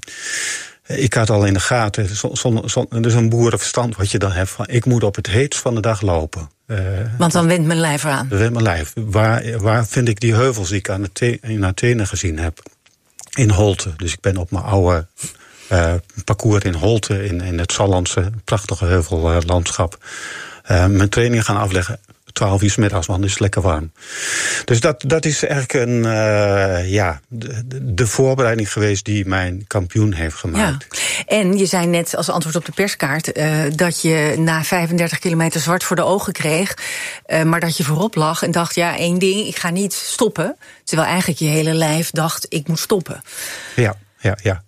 Ik had al in de gaten, zo, zo, zo, dus een boerenverstand wat je dan hebt van, ik moet op het heetst van de dag lopen. Uh, Want dan wint mijn lijf eraan. Dan wint mijn lijf. Waar, waar vind ik die heuvels die ik aan de in Athene gezien heb? In Holte. Dus ik ben op mijn oude uh, parcours in Holte, in, in het Sallandse prachtige heuvellandschap, uh, mijn training gaan afleggen. twaalf uur 's middags, want het is lekker warm. Dus dat, dat is eigenlijk een, uh, ja, de, de voorbereiding geweest die mijn kampioen heeft gemaakt. Ja. En je zei net als antwoord op de perskaart uh, dat je na vijfendertig kilometer zwart voor de ogen kreeg, uh, maar dat je voorop lag en dacht, ja, één ding, ik ga niet stoppen. Terwijl eigenlijk je hele lijf dacht, ik moet stoppen. Ja, ja, ja.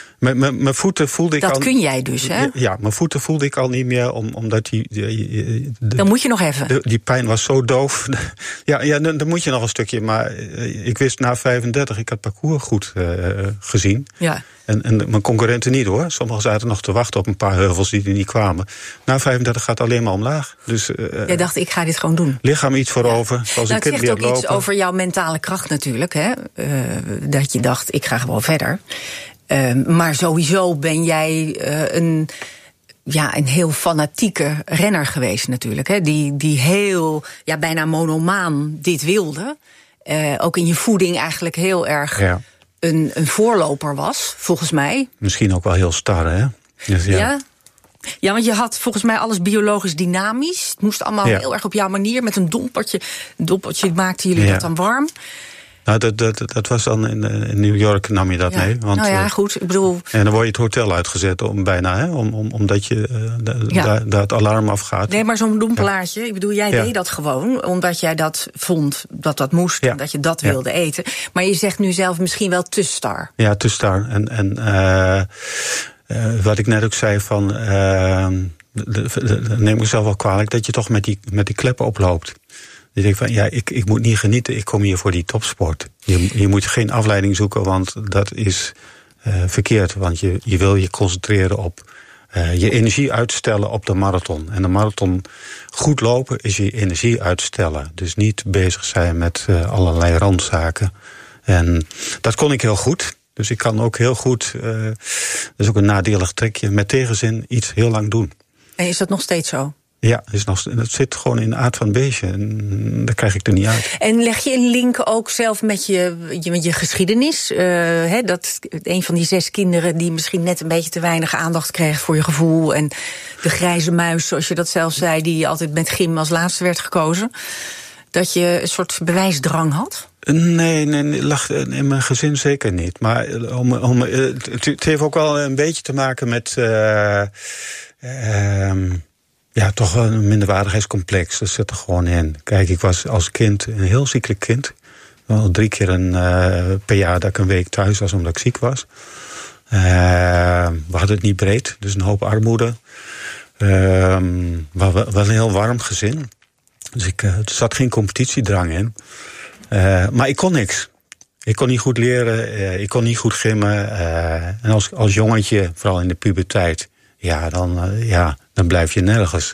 Mijn voeten voelde ik dat al. Dat kun jij dus, hè? Ja, mijn voeten voelde ik al niet meer, om, omdat die. die de, dan moet je nog even. De, die pijn was zo doof. Ja, ja dan, dan moet je nog een stukje. Maar ik wist na vijfendertig, ik had het parcours goed uh, gezien. Ja. En, en mijn concurrenten niet, hoor. Sommigen zaten nog te wachten op een paar heuvels die er niet kwamen. Na vijfendertig gaat het alleen maar omlaag. Dus, uh, jij dacht, ik ga dit gewoon doen. Lichaam iets voorover. Ja. Zoals nou, ik het zegt ook lopen. Iets over jouw mentale kracht natuurlijk, hè? Uh, dat je dacht, ik ga gewoon verder. Uh, maar sowieso ben jij uh, een, ja, een heel fanatieke renner geweest natuurlijk. Hè? Die, die heel, ja, bijna monomaan dit wilde. Uh, ook in je voeding eigenlijk heel erg ja. een, een voorloper was, volgens mij. Misschien ook wel heel star, hè? Dus, ja. ja. Ja, want je had volgens mij alles biologisch dynamisch. Het moest allemaal ja. heel erg op jouw manier. Met een dompertje. Een dompertje maakten jullie ja. dat dan warm. Nou, dat, dat, dat was dan in, in New York, nam je dat ja. mee. Want, nou ja, goed, ik bedoel. En dan word je het hotel uitgezet om bijna, hè, om, om, omdat je uh, da, ja. daar, daar het alarm afgaat. Nee, maar zo'n dompelaartje, ja. ik bedoel, jij ja. deed dat gewoon, omdat jij dat vond dat dat moest, ja. en dat je dat ja. wilde eten. Maar je zegt nu zelf misschien wel te star. Ja, te star. En, en uh, uh, wat ik net ook zei van, uh, neem ik mezelf wel kwalijk, dat je toch met die, met die kleppen oploopt. Je denkt van, ja, ik, ik moet niet genieten, ik kom hier voor die topsport. Je, je moet geen afleiding zoeken, want dat is uh, verkeerd. Want je, je wil je concentreren op uh, je energie uitstellen op de marathon. En de marathon goed lopen is je energie uitstellen. Dus niet bezig zijn met uh, allerlei randzaken. En dat kon ik heel goed. Dus ik kan ook heel goed, uh, dat is ook een nadelig trekje, met tegenzin iets heel lang doen. En is dat nog steeds zo? Ja, is nog, dat zit gewoon in de aard van het beestje. En daar krijg ik er niet uit. En leg je een link ook zelf met je, met je geschiedenis? Uh, hè, dat een van die zes kinderen die misschien net een beetje te weinig aandacht kreeg voor je gevoel. En de grijze muis, zoals je dat zelf zei, die altijd met gym als laatste werd gekozen. Dat je een soort bewijsdrang had? Nee, nee, nee, lag in mijn gezin zeker niet. Maar om, om, het, het heeft ook wel een beetje te maken met Uh, uh, Ja, toch een minderwaardigheidscomplex. Dat zit er gewoon in. Kijk, ik was als kind een heel ziekelijk kind. Wel drie keer een, uh, per jaar dat ik een week thuis was omdat ik ziek was. Uh, we hadden het niet breed, dus een hoop armoede. Uh, wel, wel een heel warm gezin. Dus ik, uh, er zat geen competitiedrang in. Uh, maar ik kon niks. Ik kon niet goed leren, uh, ik kon niet goed gymmen. Uh, en als, als jongetje, vooral in de puberteit, ja, dan, uh, ja, dan blijf je nergens.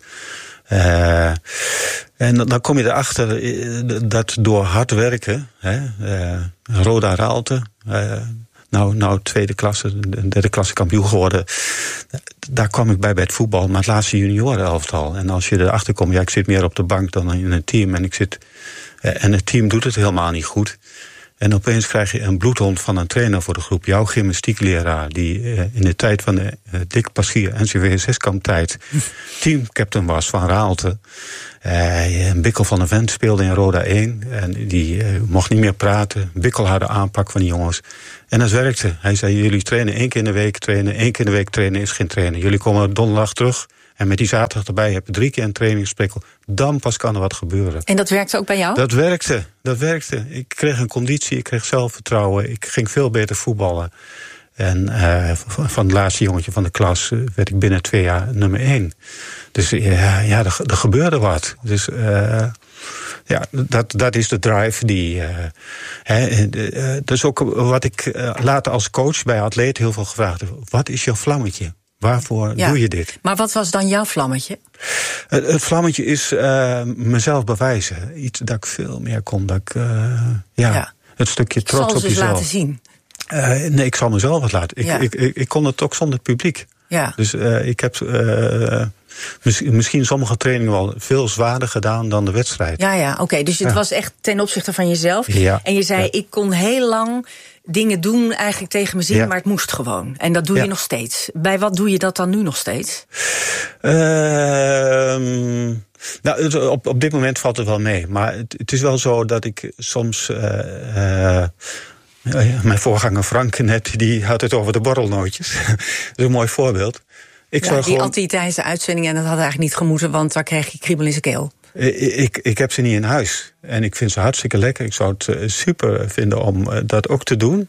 Uh, en dan kom je erachter uh, dat door hard werken, hè, uh, Roda Raalte, uh, nou, nou tweede klasse, derde klasse kampioen geworden. Daar kwam ik bij bij het voetbal, maar het laatste juniorenelftal. En als je erachter komt, ja, ik zit meer op de bank dan in een team. En ik zit, uh, en het team doet het helemaal niet goed. En opeens krijg je een bloedhond van een trainer voor de groep. Jouw gymnastiekleraar, die uh, in de tijd van de uh, Dick Paschier N C W zeskamp-tijd teamcaptain was van Raalte. Uh, Bikkel van de Vent speelde in Roda één. En die uh, mocht niet meer praten. Bikkel had de aanpak van die jongens. En dat werkte. Hij zei, jullie trainen één keer in de week trainen. één keer in de week trainen is geen trainen. Jullie komen donderdag terug. En met die zaterdag erbij heb je drie keer een trainingsprikkel. Dan pas kan er wat gebeuren. En dat werkte ook bij jou? Dat werkte, dat werkte. Ik kreeg een conditie, ik kreeg zelfvertrouwen. Ik ging veel beter voetballen. En uh, van het laatste jongetje van de klas werd ik binnen twee jaar nummer één. Dus uh, ja, er, er gebeurde wat. Dus uh, ja, dat, dat is de drive die... Uh, hè, uh, dat is ook wat ik uh, later als coach bij atleten heel veel gevraagd heb. Wat is jouw vlammetje? Waarvoor ja. doe je dit? Maar wat was dan jouw vlammetje? Het, het vlammetje is uh, mezelf bewijzen. Iets dat ik veel meer kon. Dat ik, uh, ja, ja, het stukje trots op jezelf. Ik zal het dus laten zien. Uh, nee, ik zal mezelf het laten. Ik, ja. ik, ik, ik kon het ook zonder publiek. Ja. Dus uh, ik heb uh, mis, misschien sommige trainingen wel veel zwaarder gedaan dan de wedstrijd. Ja, ja, oké. Okay. Dus het ja. was echt ten opzichte van jezelf. Ja. En je zei, ja. ik kon heel lang dingen doen eigenlijk tegen mijn zin, ja. maar het moest gewoon. En dat doe ja. je nog steeds. Bij wat doe je dat dan nu nog steeds? Uh, nou, op, op dit moment valt het wel mee. Maar het, het is wel zo dat ik soms... Uh, uh, mijn voorganger Frank net, die had het over de borrelnootjes. Dat is een mooi voorbeeld. Ik ja, zou die gewoon... had hij tijdens de uitzending en dat had eigenlijk niet gemoeten, want daar kreeg je kriebel in zijn keel. Ik, ik, ik heb ze niet in huis. En ik vind ze hartstikke lekker. Ik zou het super vinden om dat ook te doen.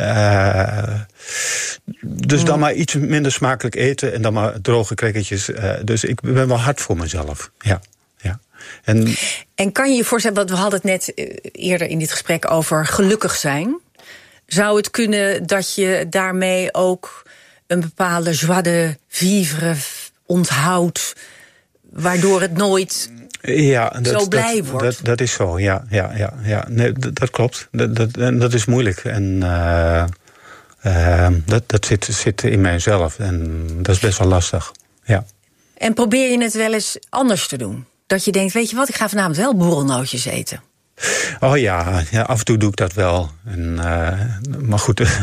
Uh, dus mm. dan maar iets minder smakelijk eten en dan maar droge crackertjes. Uh, dus ik ben wel hard voor mezelf. Ja, ja. En, en kan je je voorstellen, want we hadden het net eerder in dit gesprek over gelukkig zijn. Zou het kunnen dat je daarmee ook een bepaalde joie de vivre onthoudt, waardoor het nooit ja, dat, zo blij dat, wordt? Dat, dat is zo, ja. ja, ja, ja. Nee, dat, dat klopt. Dat, dat, dat is moeilijk. En uh, uh, dat, dat zit, zit in mijzelf. En dat is best wel lastig, ja. En probeer je het wel eens anders te doen? Dat je denkt, weet je wat, ik ga vanavond wel borrelnootjes eten. Oh ja, ja, af en toe doe ik dat wel. En, uh, maar goed, uh,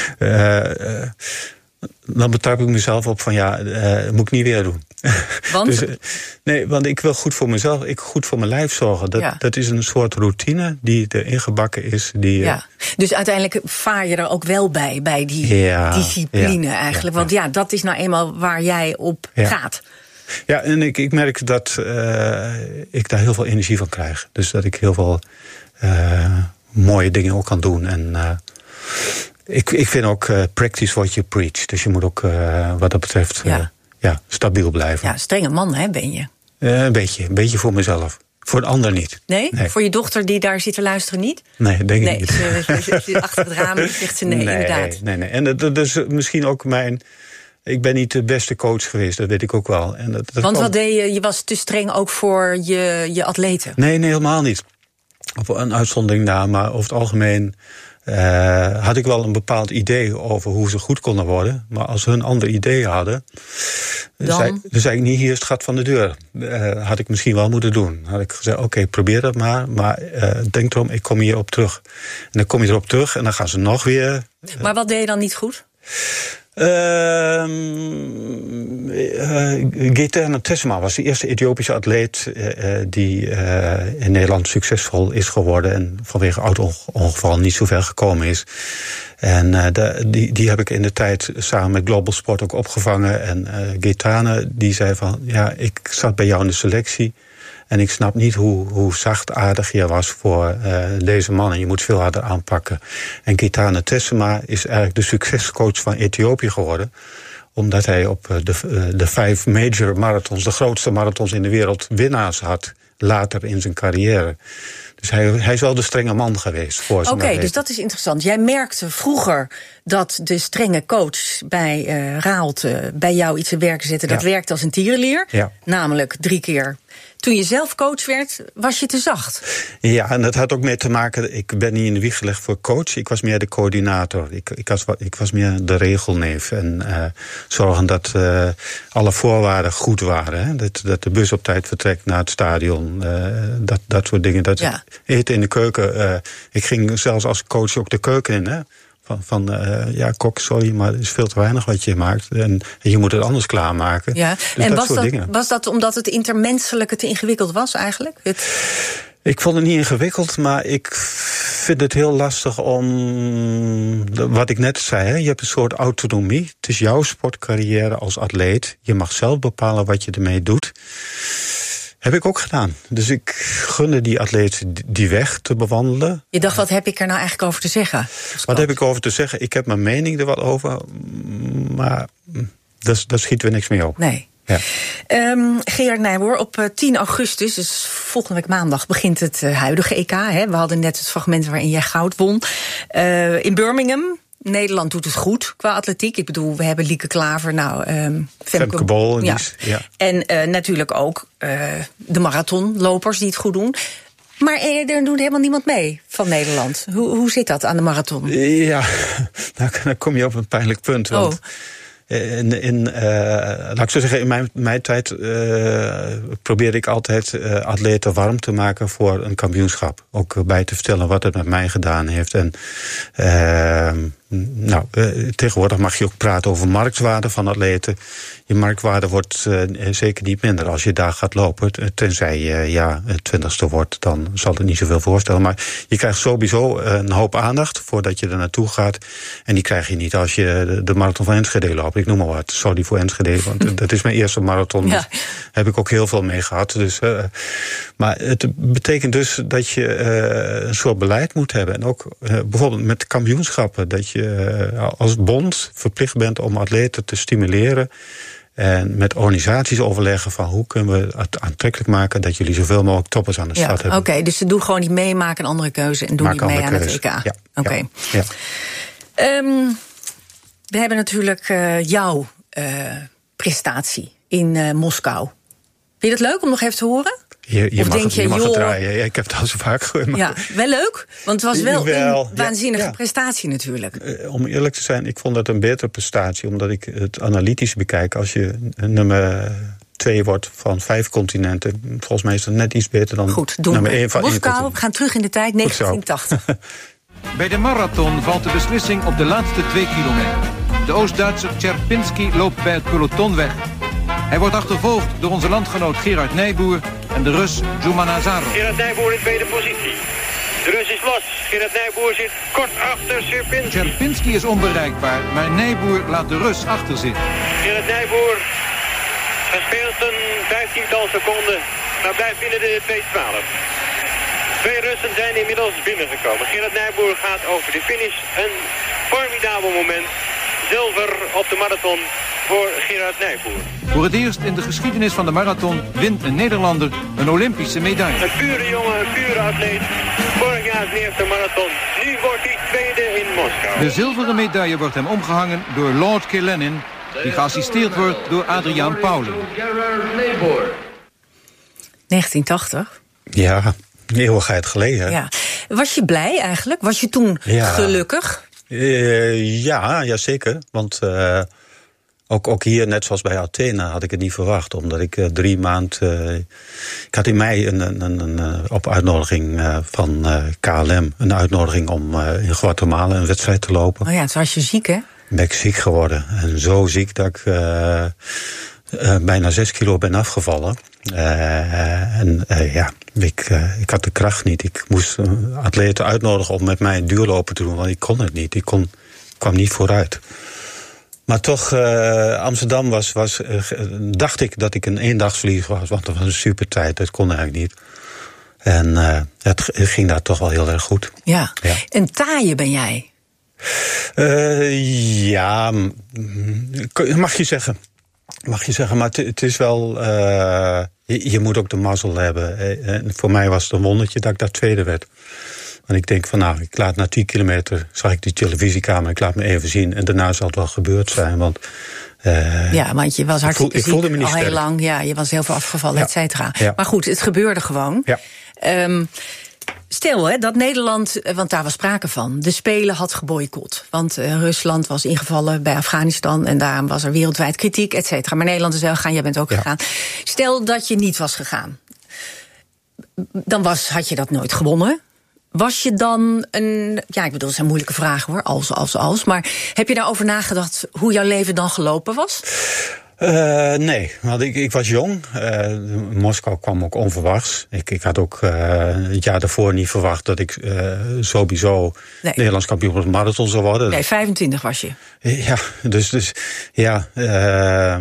uh, dan betrap ik mezelf op van ja, uh, dat moet ik niet weer doen. Want? dus, uh, nee, want ik wil goed voor mezelf, ik goed voor mijn lijf zorgen. Dat, ja. dat is een soort routine die er ingebakken is. Die, ja. Dus uiteindelijk vaar je er ook wel bij, bij die ja, discipline ja, eigenlijk. Ja, Want ja, dat is nou eenmaal waar jij op ja. gaat. Ja, en ik, ik merk dat uh, ik daar heel veel energie van krijg. Dus dat ik heel veel uh, mooie dingen ook kan doen. En uh, ik, ik vind ook uh, practice what you preach. Dus je moet ook uh, wat dat betreft uh, ja. Ja, stabiel blijven. Ja, strenge man hè, ben je? Uh, een beetje, een beetje voor mezelf. Voor de ander niet. Nee? nee? Voor je dochter die daar zit te luisteren niet? Nee, denk nee, ik niet. Ze, ze, ze, achter het raam zegt ze nee, nee inderdaad. Nee, nee. En dat is misschien ook mijn... Ik ben niet de beste coach geweest, dat weet ik ook wel. En dat, dat Want kwam... wat deed je? Je was te streng ook voor je, je atleten? Nee, nee, helemaal niet. Op een uitzondering na, maar over het algemeen uh, had ik wel een bepaald idee over hoe ze goed konden worden. Maar als hun andere ideeën hadden, dan zei, dan zei ik niet, hier is het gat van de deur. Uh, had ik misschien wel moeten doen. Had ik gezegd, oké, okay, probeer dat maar. Maar uh, denk erom, ik kom hierop terug. En dan kom je erop terug en dan gaan ze nog weer... Uh, maar wat deed je dan niet goed? Uh, uh, Gaetano Tessema was de eerste Ethiopische atleet uh, die uh, in Nederland succesvol is geworden en vanwege auto-ongeval niet zo ver gekomen is. En uh, de, die, die heb ik in de tijd samen met Global Sport ook opgevangen. En uh, Gaetano die zei van, ja, ik zat bij jou in de selectie. En ik snap niet hoe, hoe zachtaardig je was voor uh, deze man. En je moet veel harder aanpakken. En Gaetano Tessema is eigenlijk de succescoach van Ethiopië geworden. Omdat hij op de, uh, de vijf major marathons, de grootste marathons in de wereld, winnaars had later in zijn carrière. Dus hij, hij is wel de strenge man geweest voor zijn Oké, okay, dus dat is interessant. Jij merkte vroeger dat de strenge coach bij uh, Raalte bij jou iets te werken zette. Dat ja. werkte als een tierenlier. Ja. Namelijk drie keer. Toen je zelf coach werd, was je te zacht. Ja, en dat had ook mee te maken... Ik ben niet in de wieg gelegd voor coach. Ik was meer de coördinator. Ik, ik, was, ik was meer de regelneef. En uh, zorgen dat uh, alle voorwaarden goed waren. Hè? Dat, dat de bus op tijd vertrekt naar het stadion. marathon. Uh, dat, dat soort dingen. Dat ja. Eten in de keuken. Uh, ik ging zelfs als coach ook de keuken in. Hè? Van, van uh, ja, kok, sorry, maar het is veel te weinig wat je maakt. En, en je moet het anders klaarmaken. Ja. Dus en dat was, soort dat, dingen. was dat omdat het intermenselijke te ingewikkeld was eigenlijk? Het... Ik vond het niet ingewikkeld, maar ik vind het heel lastig om... Wat ik net zei, hè, je hebt een soort autonomie. Het is jouw sportcarrière als atleet. Je mag zelf bepalen wat je ermee doet. Heb ik ook gedaan. Dus ik gunde die atleet die weg te bewandelen. Je dacht, wat heb ik er nou eigenlijk over te zeggen? Wat heb ik over te zeggen? Ik heb mijn mening er wat over, maar daar schieten we niks mee op. Nee. Ja. Um, Gerard Nijboer, op tien augustus, dus volgende week maandag, begint het huidige E K. Hè? We hadden net het fragment waarin jij goud won. Uh, in Birmingham. Nederland doet het goed qua atletiek. Ik bedoel, we hebben Lieke Klaver, nou, um, Femke, Femke Bol. Ja. Ja. En uh, natuurlijk ook uh, de marathonlopers die het goed doen. Maar er doet helemaal niemand mee van Nederland. Hoe, hoe zit dat aan de marathon? Ja, nou, dan kom je op een pijnlijk punt. Want oh. In, in, uh, laat ik zo zeggen, in mijn, mijn tijd uh, probeerde ik altijd uh, atleten warm te maken voor een kampioenschap. Ook bij te vertellen wat het met mij gedaan heeft. En uh, nou, uh, tegenwoordig mag je ook praten over marktwaarde van atleten. Je marktwaarde wordt uh, zeker niet minder als je daar gaat lopen. Tenzij je uh, ja, twintigste wordt, dan zal het niet zoveel voorstellen. Maar je krijgt sowieso een hoop aandacht voordat je er naartoe gaat. En die krijg je niet als je de marathon van Enschede loopt. Ik noem maar wat. Sorry voor Enschede, want dat is mijn eerste marathon. Ja. Dus heb ik ook heel veel mee gehad. Dus, uh, maar het betekent dus dat je uh, een soort beleid moet hebben. En ook uh, bijvoorbeeld met kampioenschappen. Dat je uh, als bond verplicht bent om atleten te stimuleren. En met organisaties overleggen van hoe kunnen we het aantrekkelijk maken dat jullie zoveel mogelijk toppers aan de start ja, hebben. Oké, okay, dus ze doen gewoon niet mee, maken een andere keuze en doen Maak niet mee aan keuze. het E K. Ja, Oké. Okay. Ja, ja. um, we hebben natuurlijk uh, jouw uh, prestatie in uh, Moskou. Vind je dat leuk om nog even te horen? Je, je of mag, denk het, je je, mag joh, het draaien. Ja, ik heb het al zo vaak gehoord. Maar... Ja, wel leuk, want het was wel, wel een waanzinnige ja, ja. prestatie natuurlijk. Uh, om eerlijk te zijn, ik vond het een betere prestatie, omdat ik het analytisch bekijk. Als je nummer twee wordt van vijf continenten, volgens mij is dat net iets beter dan Goed, doen nummer we. één van Moskou, één continent. we gaan terug in de tijd, negentien tachtig. Bij de marathon valt de beslissing op de laatste twee kilometer. De Oost-Duitser Czerpinski loopt bij het peloton weg. Hij wordt achtervolgd door onze landgenoot Gerard Nijboer en de Rus Djuman Nazarov. Gerard Nijboer in tweede positie. De Rus is los. Gerard Nijboer zit kort achter Czerpinski. Czerpinski is onbereikbaar, maar Nijboer laat de Rus achter zitten. Gerard Nijboer verspeelt een vijftiental seconden, maar blijft binnen de twee twaalf. Twee Russen zijn inmiddels binnengekomen. Gerard Nijboer gaat over de finish. Een formidabel moment. Zilver op de marathon voor Gerard Nijboer. Voor het eerst in de geschiedenis van de marathon wint een Nederlander een Olympische medaille. Een pure jongen, een pure atleet. Vorig jaar zijn eerste marathon. Nu wordt hij tweede in Moskou. De zilveren medaille wordt hem omgehangen door Lord Killennin, die geassisteerd wordt door Adriaan Paulen. negentien tachtig? Ja, een eeuwigheid geleden. Ja. Was je blij eigenlijk? Was je toen ja. gelukkig? Uh, ja, ja, zeker. Want uh, ook, ook hier, net zoals bij Athene, had ik het niet verwacht. Omdat ik uh, drie maanden... Uh, ik had in mei een, een, een, een, op uitnodiging uh, van uh, K L M... een uitnodiging om uh, in Guatemala een wedstrijd te lopen. Oh ja, toen was je ziek, hè? Ben ik ziek geworden. En zo ziek dat ik uh, uh, bijna zes kilo ben afgevallen. Uh, en uh, ja, ik, uh, ik had de kracht niet. Ik moest uh, atleten uitnodigen om met mij een duurlopen te doen, want ik kon het niet. Ik kon, kwam niet vooruit. Maar toch, uh, Amsterdam was, was uh, dacht ik dat ik een eendagsvlieger was, want dat was een super tijd. Dat kon eigenlijk niet. En uh, het ging daar toch wel heel erg goed. Ja, ja. En taaie ben jij? Uh, ja, mag je zeggen. Mag je zeggen, maar het, het is wel... Uh, je, je moet ook de mazzel hebben. En voor mij was het een wondertje dat ik daar tweede werd. Want ik denk van nou, ik laat na tien kilometer... zag ik die televisiekamer, ik laat me even zien... en daarna zal het wel gebeurd zijn, want... Uh, ja, want je was hartstikke ik voel, ik ziek, al sterk. heel lang. Ja, je was heel veel afgevallen, ja. et cetera. Ja. Maar goed, het gebeurde gewoon. Ja. Um, Stel hè, dat Nederland, want daar was sprake van, de Spelen had geboycott. Want uh, Rusland was ingevallen bij Afghanistan en daarom was er wereldwijd kritiek, et cetera. Maar Nederland is wel gegaan, jij bent ook ja. gegaan. Stel dat je niet was gegaan. dan was, had je dat nooit gewonnen. Was je dan een... Ja, ik bedoel, dat zijn moeilijke vragen hoor, als, als, als. Maar heb je daarover nagedacht hoe jouw leven dan gelopen was? Uh, nee, want ik, ik was jong. Uh, Moskou kwam ook onverwachts. Ik, ik had ook uh, het jaar daarvoor niet verwacht dat ik uh, sowieso nee. Nederlands kampioen op de marathon zou worden. Nee, vijfentwintig was je. Ja, dus, dus ja... Uh,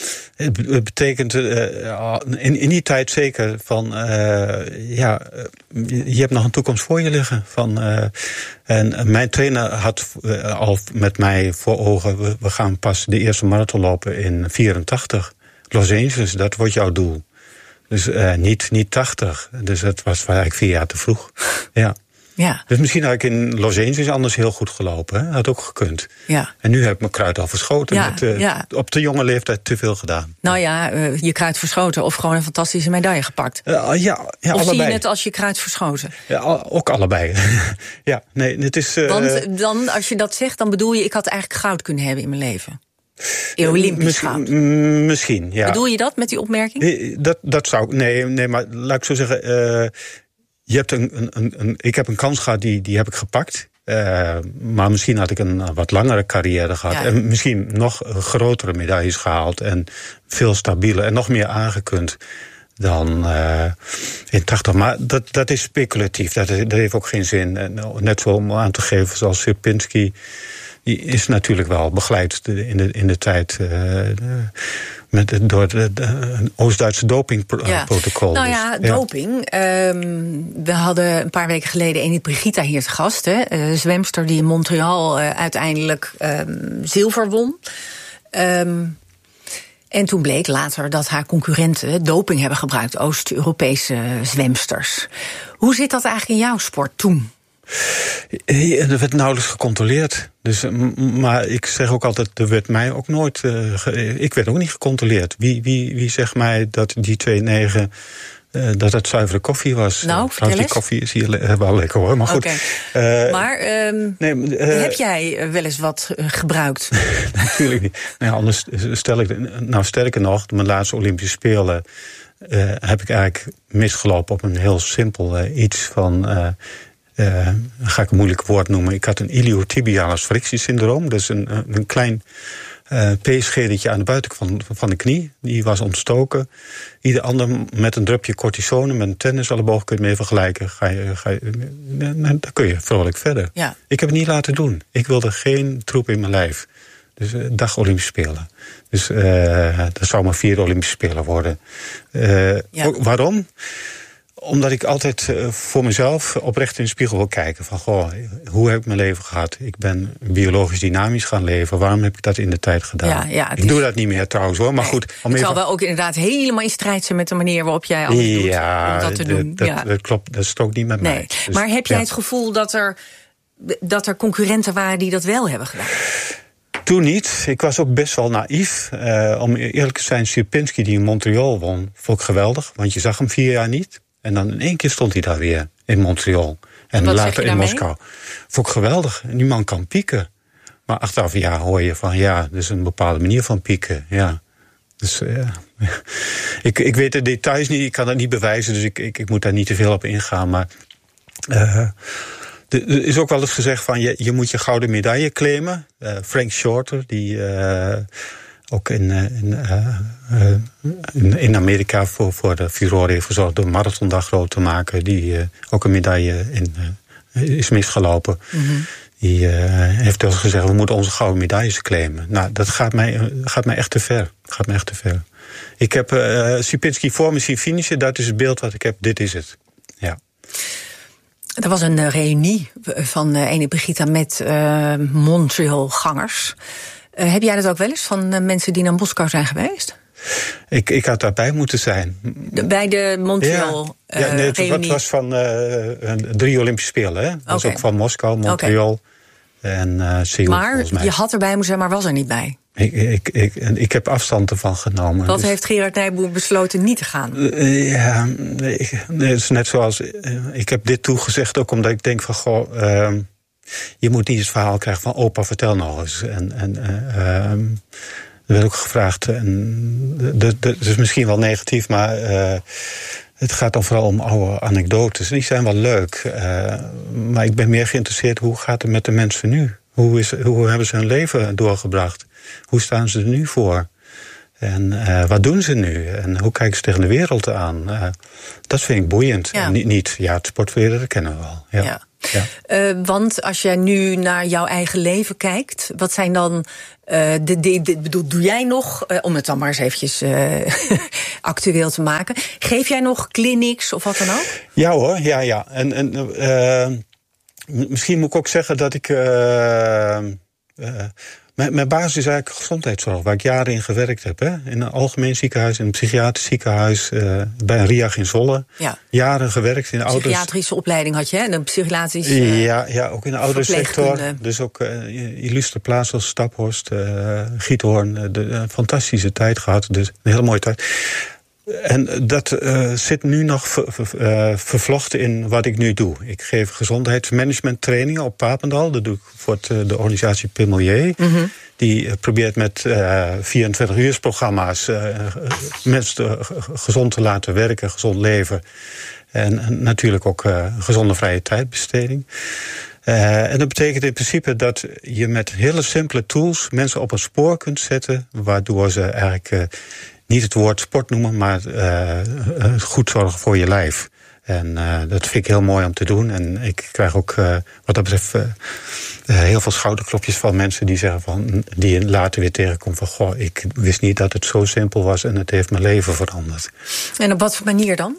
Het betekent uh, in, in die tijd zeker van, uh, ja, je hebt nog een toekomst voor je liggen. Van, uh, en mijn trainer had uh, al met mij voor ogen, we, we gaan pas de eerste marathon lopen in vierentachtig. Los Angeles, dat wordt jouw doel. Dus uh, niet, niet tachtig. Dus dat was eigenlijk vier jaar te vroeg. Ja. Ja. Dus misschien had ik in Los Angeles anders heel goed gelopen. Hè? Had ook gekund. Ja. En nu heb ik mijn kruid al verschoten. Ja, met, uh, ja. Op de jonge leeftijd te veel gedaan. Nou ja, uh, je kruid verschoten of gewoon een fantastische medaille gepakt. Uh, ja, ja, of allebei. zie je het als je kruid verschoten? Ja, ook allebei. ja, nee, het is... Uh, Want dan, als je dat zegt, dan bedoel je... ik had eigenlijk goud kunnen hebben in mijn leven. Olympisch misschien, goud. Misschien, ja. Bedoel je dat met die opmerking? Dat, dat zou... Nee, nee, maar laat ik zo zeggen... Uh, Je hebt een, een, een, ik heb een kans gehad, die, die heb ik gepakt. Uh, maar misschien had ik een wat langere carrière gehad. Ja. En misschien nog grotere medailles gehaald. En veel stabieler en nog meer aangekund dan uh, in tachtig. Maar dat, dat is speculatief. Dat, dat heeft ook geen zin. En net zo om aan te geven zoals Sierpinski... die is natuurlijk wel begeleid in de, in de tijd... Uh, de, Met, door het Oost-Duitse dopingprotocol. Ja. Nou ja, dus, doping. Ja. Um, we hadden een paar weken geleden Enid Brigida hier te gast. Hè, uh, zwemster die in Montreal uh, uiteindelijk um, zilver won. Um, en toen bleek later dat haar concurrenten doping hebben gebruikt. Oost-Europese zwemsters. Hoe zit dat eigenlijk in jouw sport toen? Er werd nauwelijks gecontroleerd. Dus, maar ik zeg ook altijd, er werd mij ook nooit... Uh, ge, ik werd ook niet gecontroleerd. Wie, wie, wie zegt mij dat die twee komma negen... Uh, dat het zuivere koffie was? Nou, uh, vertel die eens. koffie is hier le- wel lekker hoor, maar goed. Okay. Uh, maar um, nee, uh, heb jij wel eens wat uh, gebruikt? Natuurlijk niet. Nou, anders stel ik... Nou, sterker nog, mijn laatste Olympische Spelen... Uh, heb ik eigenlijk misgelopen op een heel simpel uh, iets van... Uh, Uh, ga ik een moeilijk woord noemen. Ik had een iliotibialis frictiesyndroom. Dus een, een klein uh, peesschedertje aan de buitenkant van, van de knie. Die was ontstoken. Ieder ander met een drupje cortisone, met een tenniselleboog kun je mee vergelijken. Ga je, ga je, dan kun je vrolijk verder. Ja. Ik heb het niet laten doen. Ik wilde geen troep in mijn lijf. Dus uh, dag Olympische Spelen. Dus uh, dat zou maar vier Olympische Spelen worden. Uh, ja. ook, waarom? Omdat ik altijd uh, voor mezelf oprecht in de spiegel wil kijken. Van, goh, hoe heb ik mijn leven gehad? Ik ben biologisch dynamisch gaan leven. Waarom heb ik dat in de tijd gedaan? Ja, ja, ik is... doe dat niet meer trouwens hoor. Maar nee, goed, om het even... zal wel ook inderdaad helemaal in strijd zijn met de manier waarop jij alles ja, doet. Om dat te dat, doen. Dat, ja, dat klopt. Dat strookt niet met nee. mij. Dus, maar heb jij ja. het gevoel dat er, dat er concurrenten waren die dat wel hebben gedaan? Toen niet. Ik was ook best wel naïef. Uh, om eerlijk te zijn, Sierpinski die in Montreal won, vond ik geweldig. Want je zag hem vier jaar niet. En dan in één keer stond hij daar weer in Montreal. En, en later in Moskou. Vond ik geweldig. En die man kan pieken. Maar achteraf ja, hoor je van ja, dat is een bepaalde manier van pieken. Ja. Dus uh, ik, ik weet de details niet, ik kan dat niet bewijzen. Dus ik, ik, ik moet daar niet te veel op ingaan. Maar uh, er is ook wel eens gezegd van je, je moet je gouden medaille claimen. Uh, Frank Shorter, die... Uh, ook in, in, uh, in, in Amerika voor, voor de furore heeft gezorgd door Marathondag groot te maken. Die uh, ook een medaille in, uh, is misgelopen. Mm-hmm. Die uh, heeft dus gezegd, we moeten onze gouden medailles claimen. Nou, dat gaat mij, gaat mij echt te ver. Gaat mij echt te ver. Ik heb uh, Sierpinski voor me zien finishen. Dat is het beeld wat ik heb. Dit is het. Ja. Er was een uh, reunie van uh, Enid Brigida met uh, Montreal-gangers. Uh, heb jij dat ook wel eens, van uh, mensen die naar Moskou zijn geweest? Ik, ik had daarbij moeten zijn. De, bij de Montreal ja. Uh, ja, nee, het, het was van uh, drie Olympische Spelen. Hè? Dat was okay. ook van Moskou, Montreal okay. en uh, Seoul. Maar je had erbij moeten zijn, maar was er niet bij. Ik, ik, ik, ik heb afstand ervan genomen. Wat dus... heeft Gerard Nijboer besloten niet te gaan? Uh, ja, nee, nee, het is net zoals... Uh, ik heb dit toegezegd ook omdat ik denk van... goh, uh, je moet niet het verhaal krijgen van opa, vertel nog eens. En, en uh, uh, er werd ook gevraagd... En, dat is misschien wel negatief, maar... Uh, Het gaat dan vooral om oude anekdotes. Die zijn wel leuk. Uh, maar ik ben meer geïnteresseerd, hoe gaat het met de mensen nu? Hoe, is, hoe hebben ze hun leven doorgebracht? Hoe staan ze er nu voor? En uh, wat doen ze nu? En hoe kijken ze tegen de wereld aan? Uh, dat vind ik boeiend. Ja. Niet, niet, ja, het sportverleden, dat kennen we wel. Ja. Ja. Ja. Uh, want als jij nu naar jouw eigen leven kijkt, wat zijn dan uh, de, de, de bedoel, doe jij nog, uh, om het dan maar eens eventjes uh, actueel te maken, geef jij nog clinics of wat dan ook? Ja hoor, ja, ja. En, en uh, misschien moet ik ook zeggen dat ik Uh, uh, Mijn, mijn basis is eigenlijk gezondheidszorg, waar ik jaren in gewerkt heb. Hè? In een algemeen ziekenhuis, in een psychiatrisch ziekenhuis, uh, bij een R I A G in Zwolle. Ja. Jaren gewerkt in de ouders. Psychiatrische opleiding had je, hè? Een psychiatrische uh, ja, ja, ook in de ouderensector. Dus ook uh, illustre plaatsen als Staphorst, uh, Giethoorn. Uh, de, uh, fantastische tijd gehad, dus een hele mooie tijd. En dat uh, zit nu nog ver, ver, uh, vervlochten in wat ik nu doe. Ik geef gezondheidsmanagement trainingen op Papendal. Dat doe ik voor het, uh, de organisatie Pimelier. Mm-hmm. Die uh, probeert met uh, vierentwintig-uursprogramma's uh, mensen uh, gezond te laten werken, gezond leven. En, en natuurlijk ook uh, gezonde vrije tijdbesteding. Uh, en dat betekent in principe dat je met hele simpele tools mensen op een spoor kunt zetten, waardoor ze eigenlijk Uh, niet het woord sport noemen, maar uh, goed zorgen voor je lijf. En uh, dat vind ik heel mooi om te doen. En ik krijg ook uh, wat dat betreft uh, uh, heel veel schouderklopjes van mensen die zeggen van, die later weer tegenkomen van, goh, ik wist niet dat het zo simpel was en het heeft mijn leven veranderd. En op wat voor manier dan?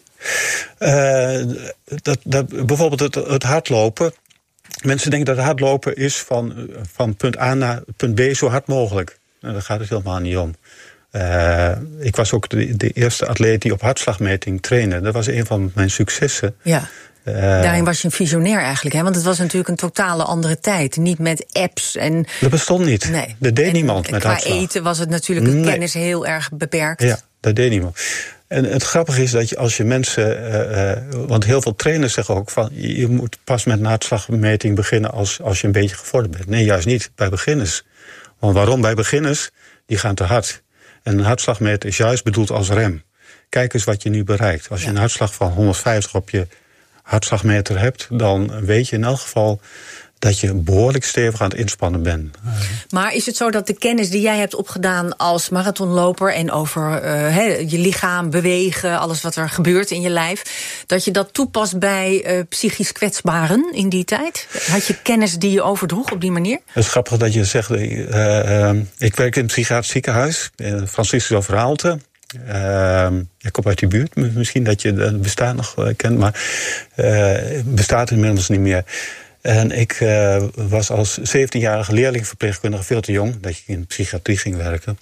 Uh, dat, dat, bijvoorbeeld het, het hardlopen. Mensen denken dat hardlopen is van, van punt A naar punt B zo hard mogelijk. Nou, daar gaat het helemaal niet om. Uh, ik was ook de, de eerste atleet die op hartslagmeting trainde. Dat was een van mijn successen. Ja. Uh, Daarin was je een visionair eigenlijk, hè? Want het was natuurlijk een totale andere tijd. Niet met apps en. Dat bestond niet. Nee. Dat deed en, niemand met hartslag. Qua eten was het natuurlijk een nee. kennis heel erg beperkt. Ja, dat deed niemand. En het grappige is dat je als je mensen, uh, uh, want heel veel trainers zeggen ook van, je moet pas met een hartslagmeting beginnen als, als je een beetje gevorderd bent. Nee, juist niet bij beginners. Want waarom bij beginners? Die gaan te hard. En een hartslagmeter is juist bedoeld als rem. Kijk eens wat je nu bereikt. Als je ja. een hartslag van honderdvijftig op je hartslagmeter hebt, dan weet je in elk geval dat je behoorlijk stevig aan het inspannen bent. Maar is het zo dat de kennis die jij hebt opgedaan als marathonloper en over uh, he, je lichaam, bewegen, alles wat er gebeurt in je lijf, dat je dat toepast bij uh, psychisch kwetsbaren in die tijd? Had je kennis die je overdroeg op die manier? Het is grappig dat je zegt, uh, uh, ik werk in het psychiatrisch ziekenhuis, uh, Franciscus Overhaalte. Uh, ik kom uit die buurt, misschien dat je het bestaan nog uh, kent, maar uh, bestaat inmiddels niet meer. En ik uh, was als zeventienjarige leerlingverpleegkundige veel te jong, dat ik in de psychiatrie ging werken.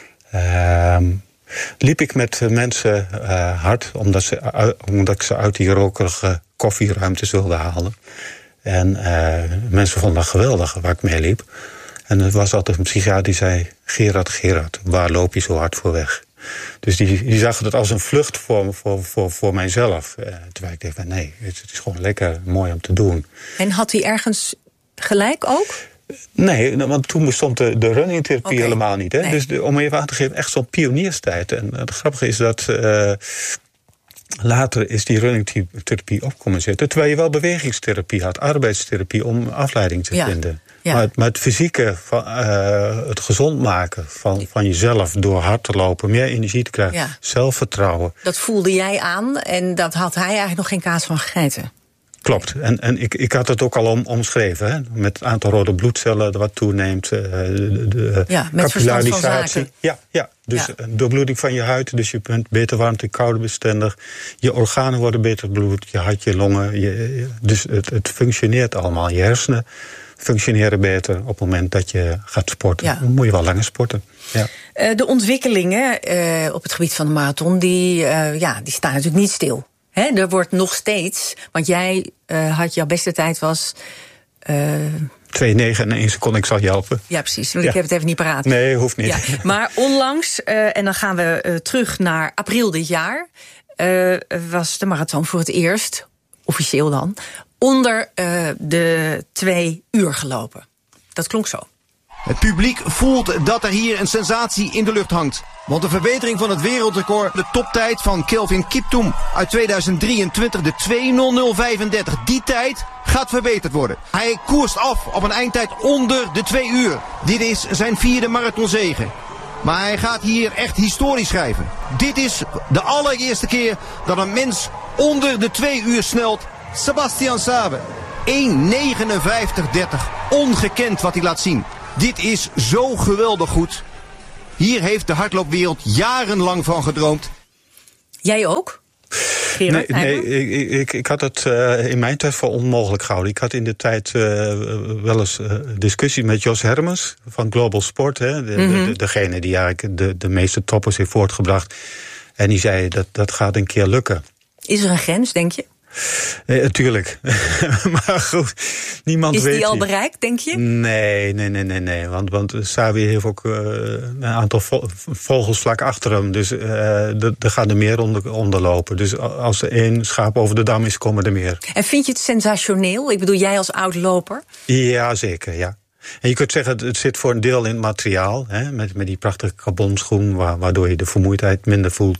Uh, liep ik met mensen uh, hard, omdat, ze, uh, omdat ik ze uit die rokerige koffieruimtes wilde halen. En uh, mensen vonden dat geweldig waar ik mee liep. En er was altijd een psychiater die zei, Gerard, Gerard, waar loop je zo hard voor weg? Dus die, die zag het als een vlucht voor, voor, voor, voor mijzelf. Uh, terwijl ik dacht, nee, het is gewoon lekker mooi om te doen. En had hij ergens gelijk ook? Nee, want toen bestond de, de runningtherapie okay. helemaal niet. Hè? Nee. Dus de, om even aan te geven, echt zo'n pionierstijd. En het grappige is dat Uh, later is die runningtherapie op komen zitten, terwijl je wel bewegingstherapie had, arbeidstherapie om afleiding te ja. vinden. Ja. Maar, het, maar het fysieke, van, uh, het gezond maken van, van jezelf door hard te lopen, meer energie te krijgen, ja. zelfvertrouwen. Dat voelde jij aan en dat had hij eigenlijk nog geen kaas van gegeten. Klopt. En, en ik, ik had het ook al om, omschreven. Hè? Met het aantal rode bloedcellen wat toeneemt. Uh, de de ja, met verstand van zaken. Ja, ja. Dus ja. doorbloeding van je huid. Dus je bent beter warmte, koude bestendig. Je organen worden beter bloed. Je hart, je longen. Je, dus het, het functioneert allemaal. Je hersenen functioneren beter op het moment dat je gaat sporten. Ja. Dan moet je wel langer sporten. Ja. Uh, de ontwikkelingen uh, op het gebied van de marathon, die, uh, ja, die staan natuurlijk niet stil. He, er wordt nog steeds, want jij uh, had jouw beste tijd was Uh, twee negen en één seconde, ik zal je helpen. Ja, precies, want ja. ik heb het even niet paraat. Nee, hoeft niet. Ja, maar onlangs, uh, en dan gaan we uh, terug naar april dit jaar, Uh, was de marathon voor het eerst, officieel dan, onder uh, de twee uur gelopen. Dat klonk zo. Het publiek voelt dat er hier een sensatie in de lucht hangt. Want de verbetering van het wereldrecord, de toptijd van Kelvin Kiptum uit tweeduizend drieëntwintig, de twee nul nul vijfendertig, die tijd gaat verbeterd worden. Hij koerst af op een eindtijd onder de twee uur. Dit is zijn vierde marathonzege. Maar hij gaat hier echt historie schrijven. Dit is de allereerste keer dat een mens onder de twee uur snelt. Sebastian Sabe. één negenenvijftig dertig. Ongekend wat hij laat zien. Dit is zo geweldig goed. Hier heeft de hardloopwereld jarenlang van gedroomd. Jij ook? Gerard, nee, nee ik, ik, ik had het uh, in mijn tijd voor onmogelijk gehouden. Ik had in de tijd uh, wel eens uh, discussie met Jos Hermens van Global Sport. Hè, de, mm-hmm. de, degene die eigenlijk de, de meeste toppers heeft voortgebracht. En die zei dat dat gaat een keer lukken. Is er een grens, denk je? Nee, natuurlijk. Maar goed, niemand weet... Is die al bereikt, denk je? Nee, nee, nee, nee, nee. Want, want Sabi heeft ook uh, een aantal vo- vogels vlak achter hem. Dus uh, er gaan er meer onder, onder lopen. Dus als er één schaap over de dam is, komen er meer. En vind je het sensationeel? Ik bedoel, jij als oud-loper? Ja, zeker, ja. En je kunt zeggen, het zit voor een deel in het materiaal. Hè, met, met die prachtige carbonschoen, waardoor je de vermoeidheid minder voelt.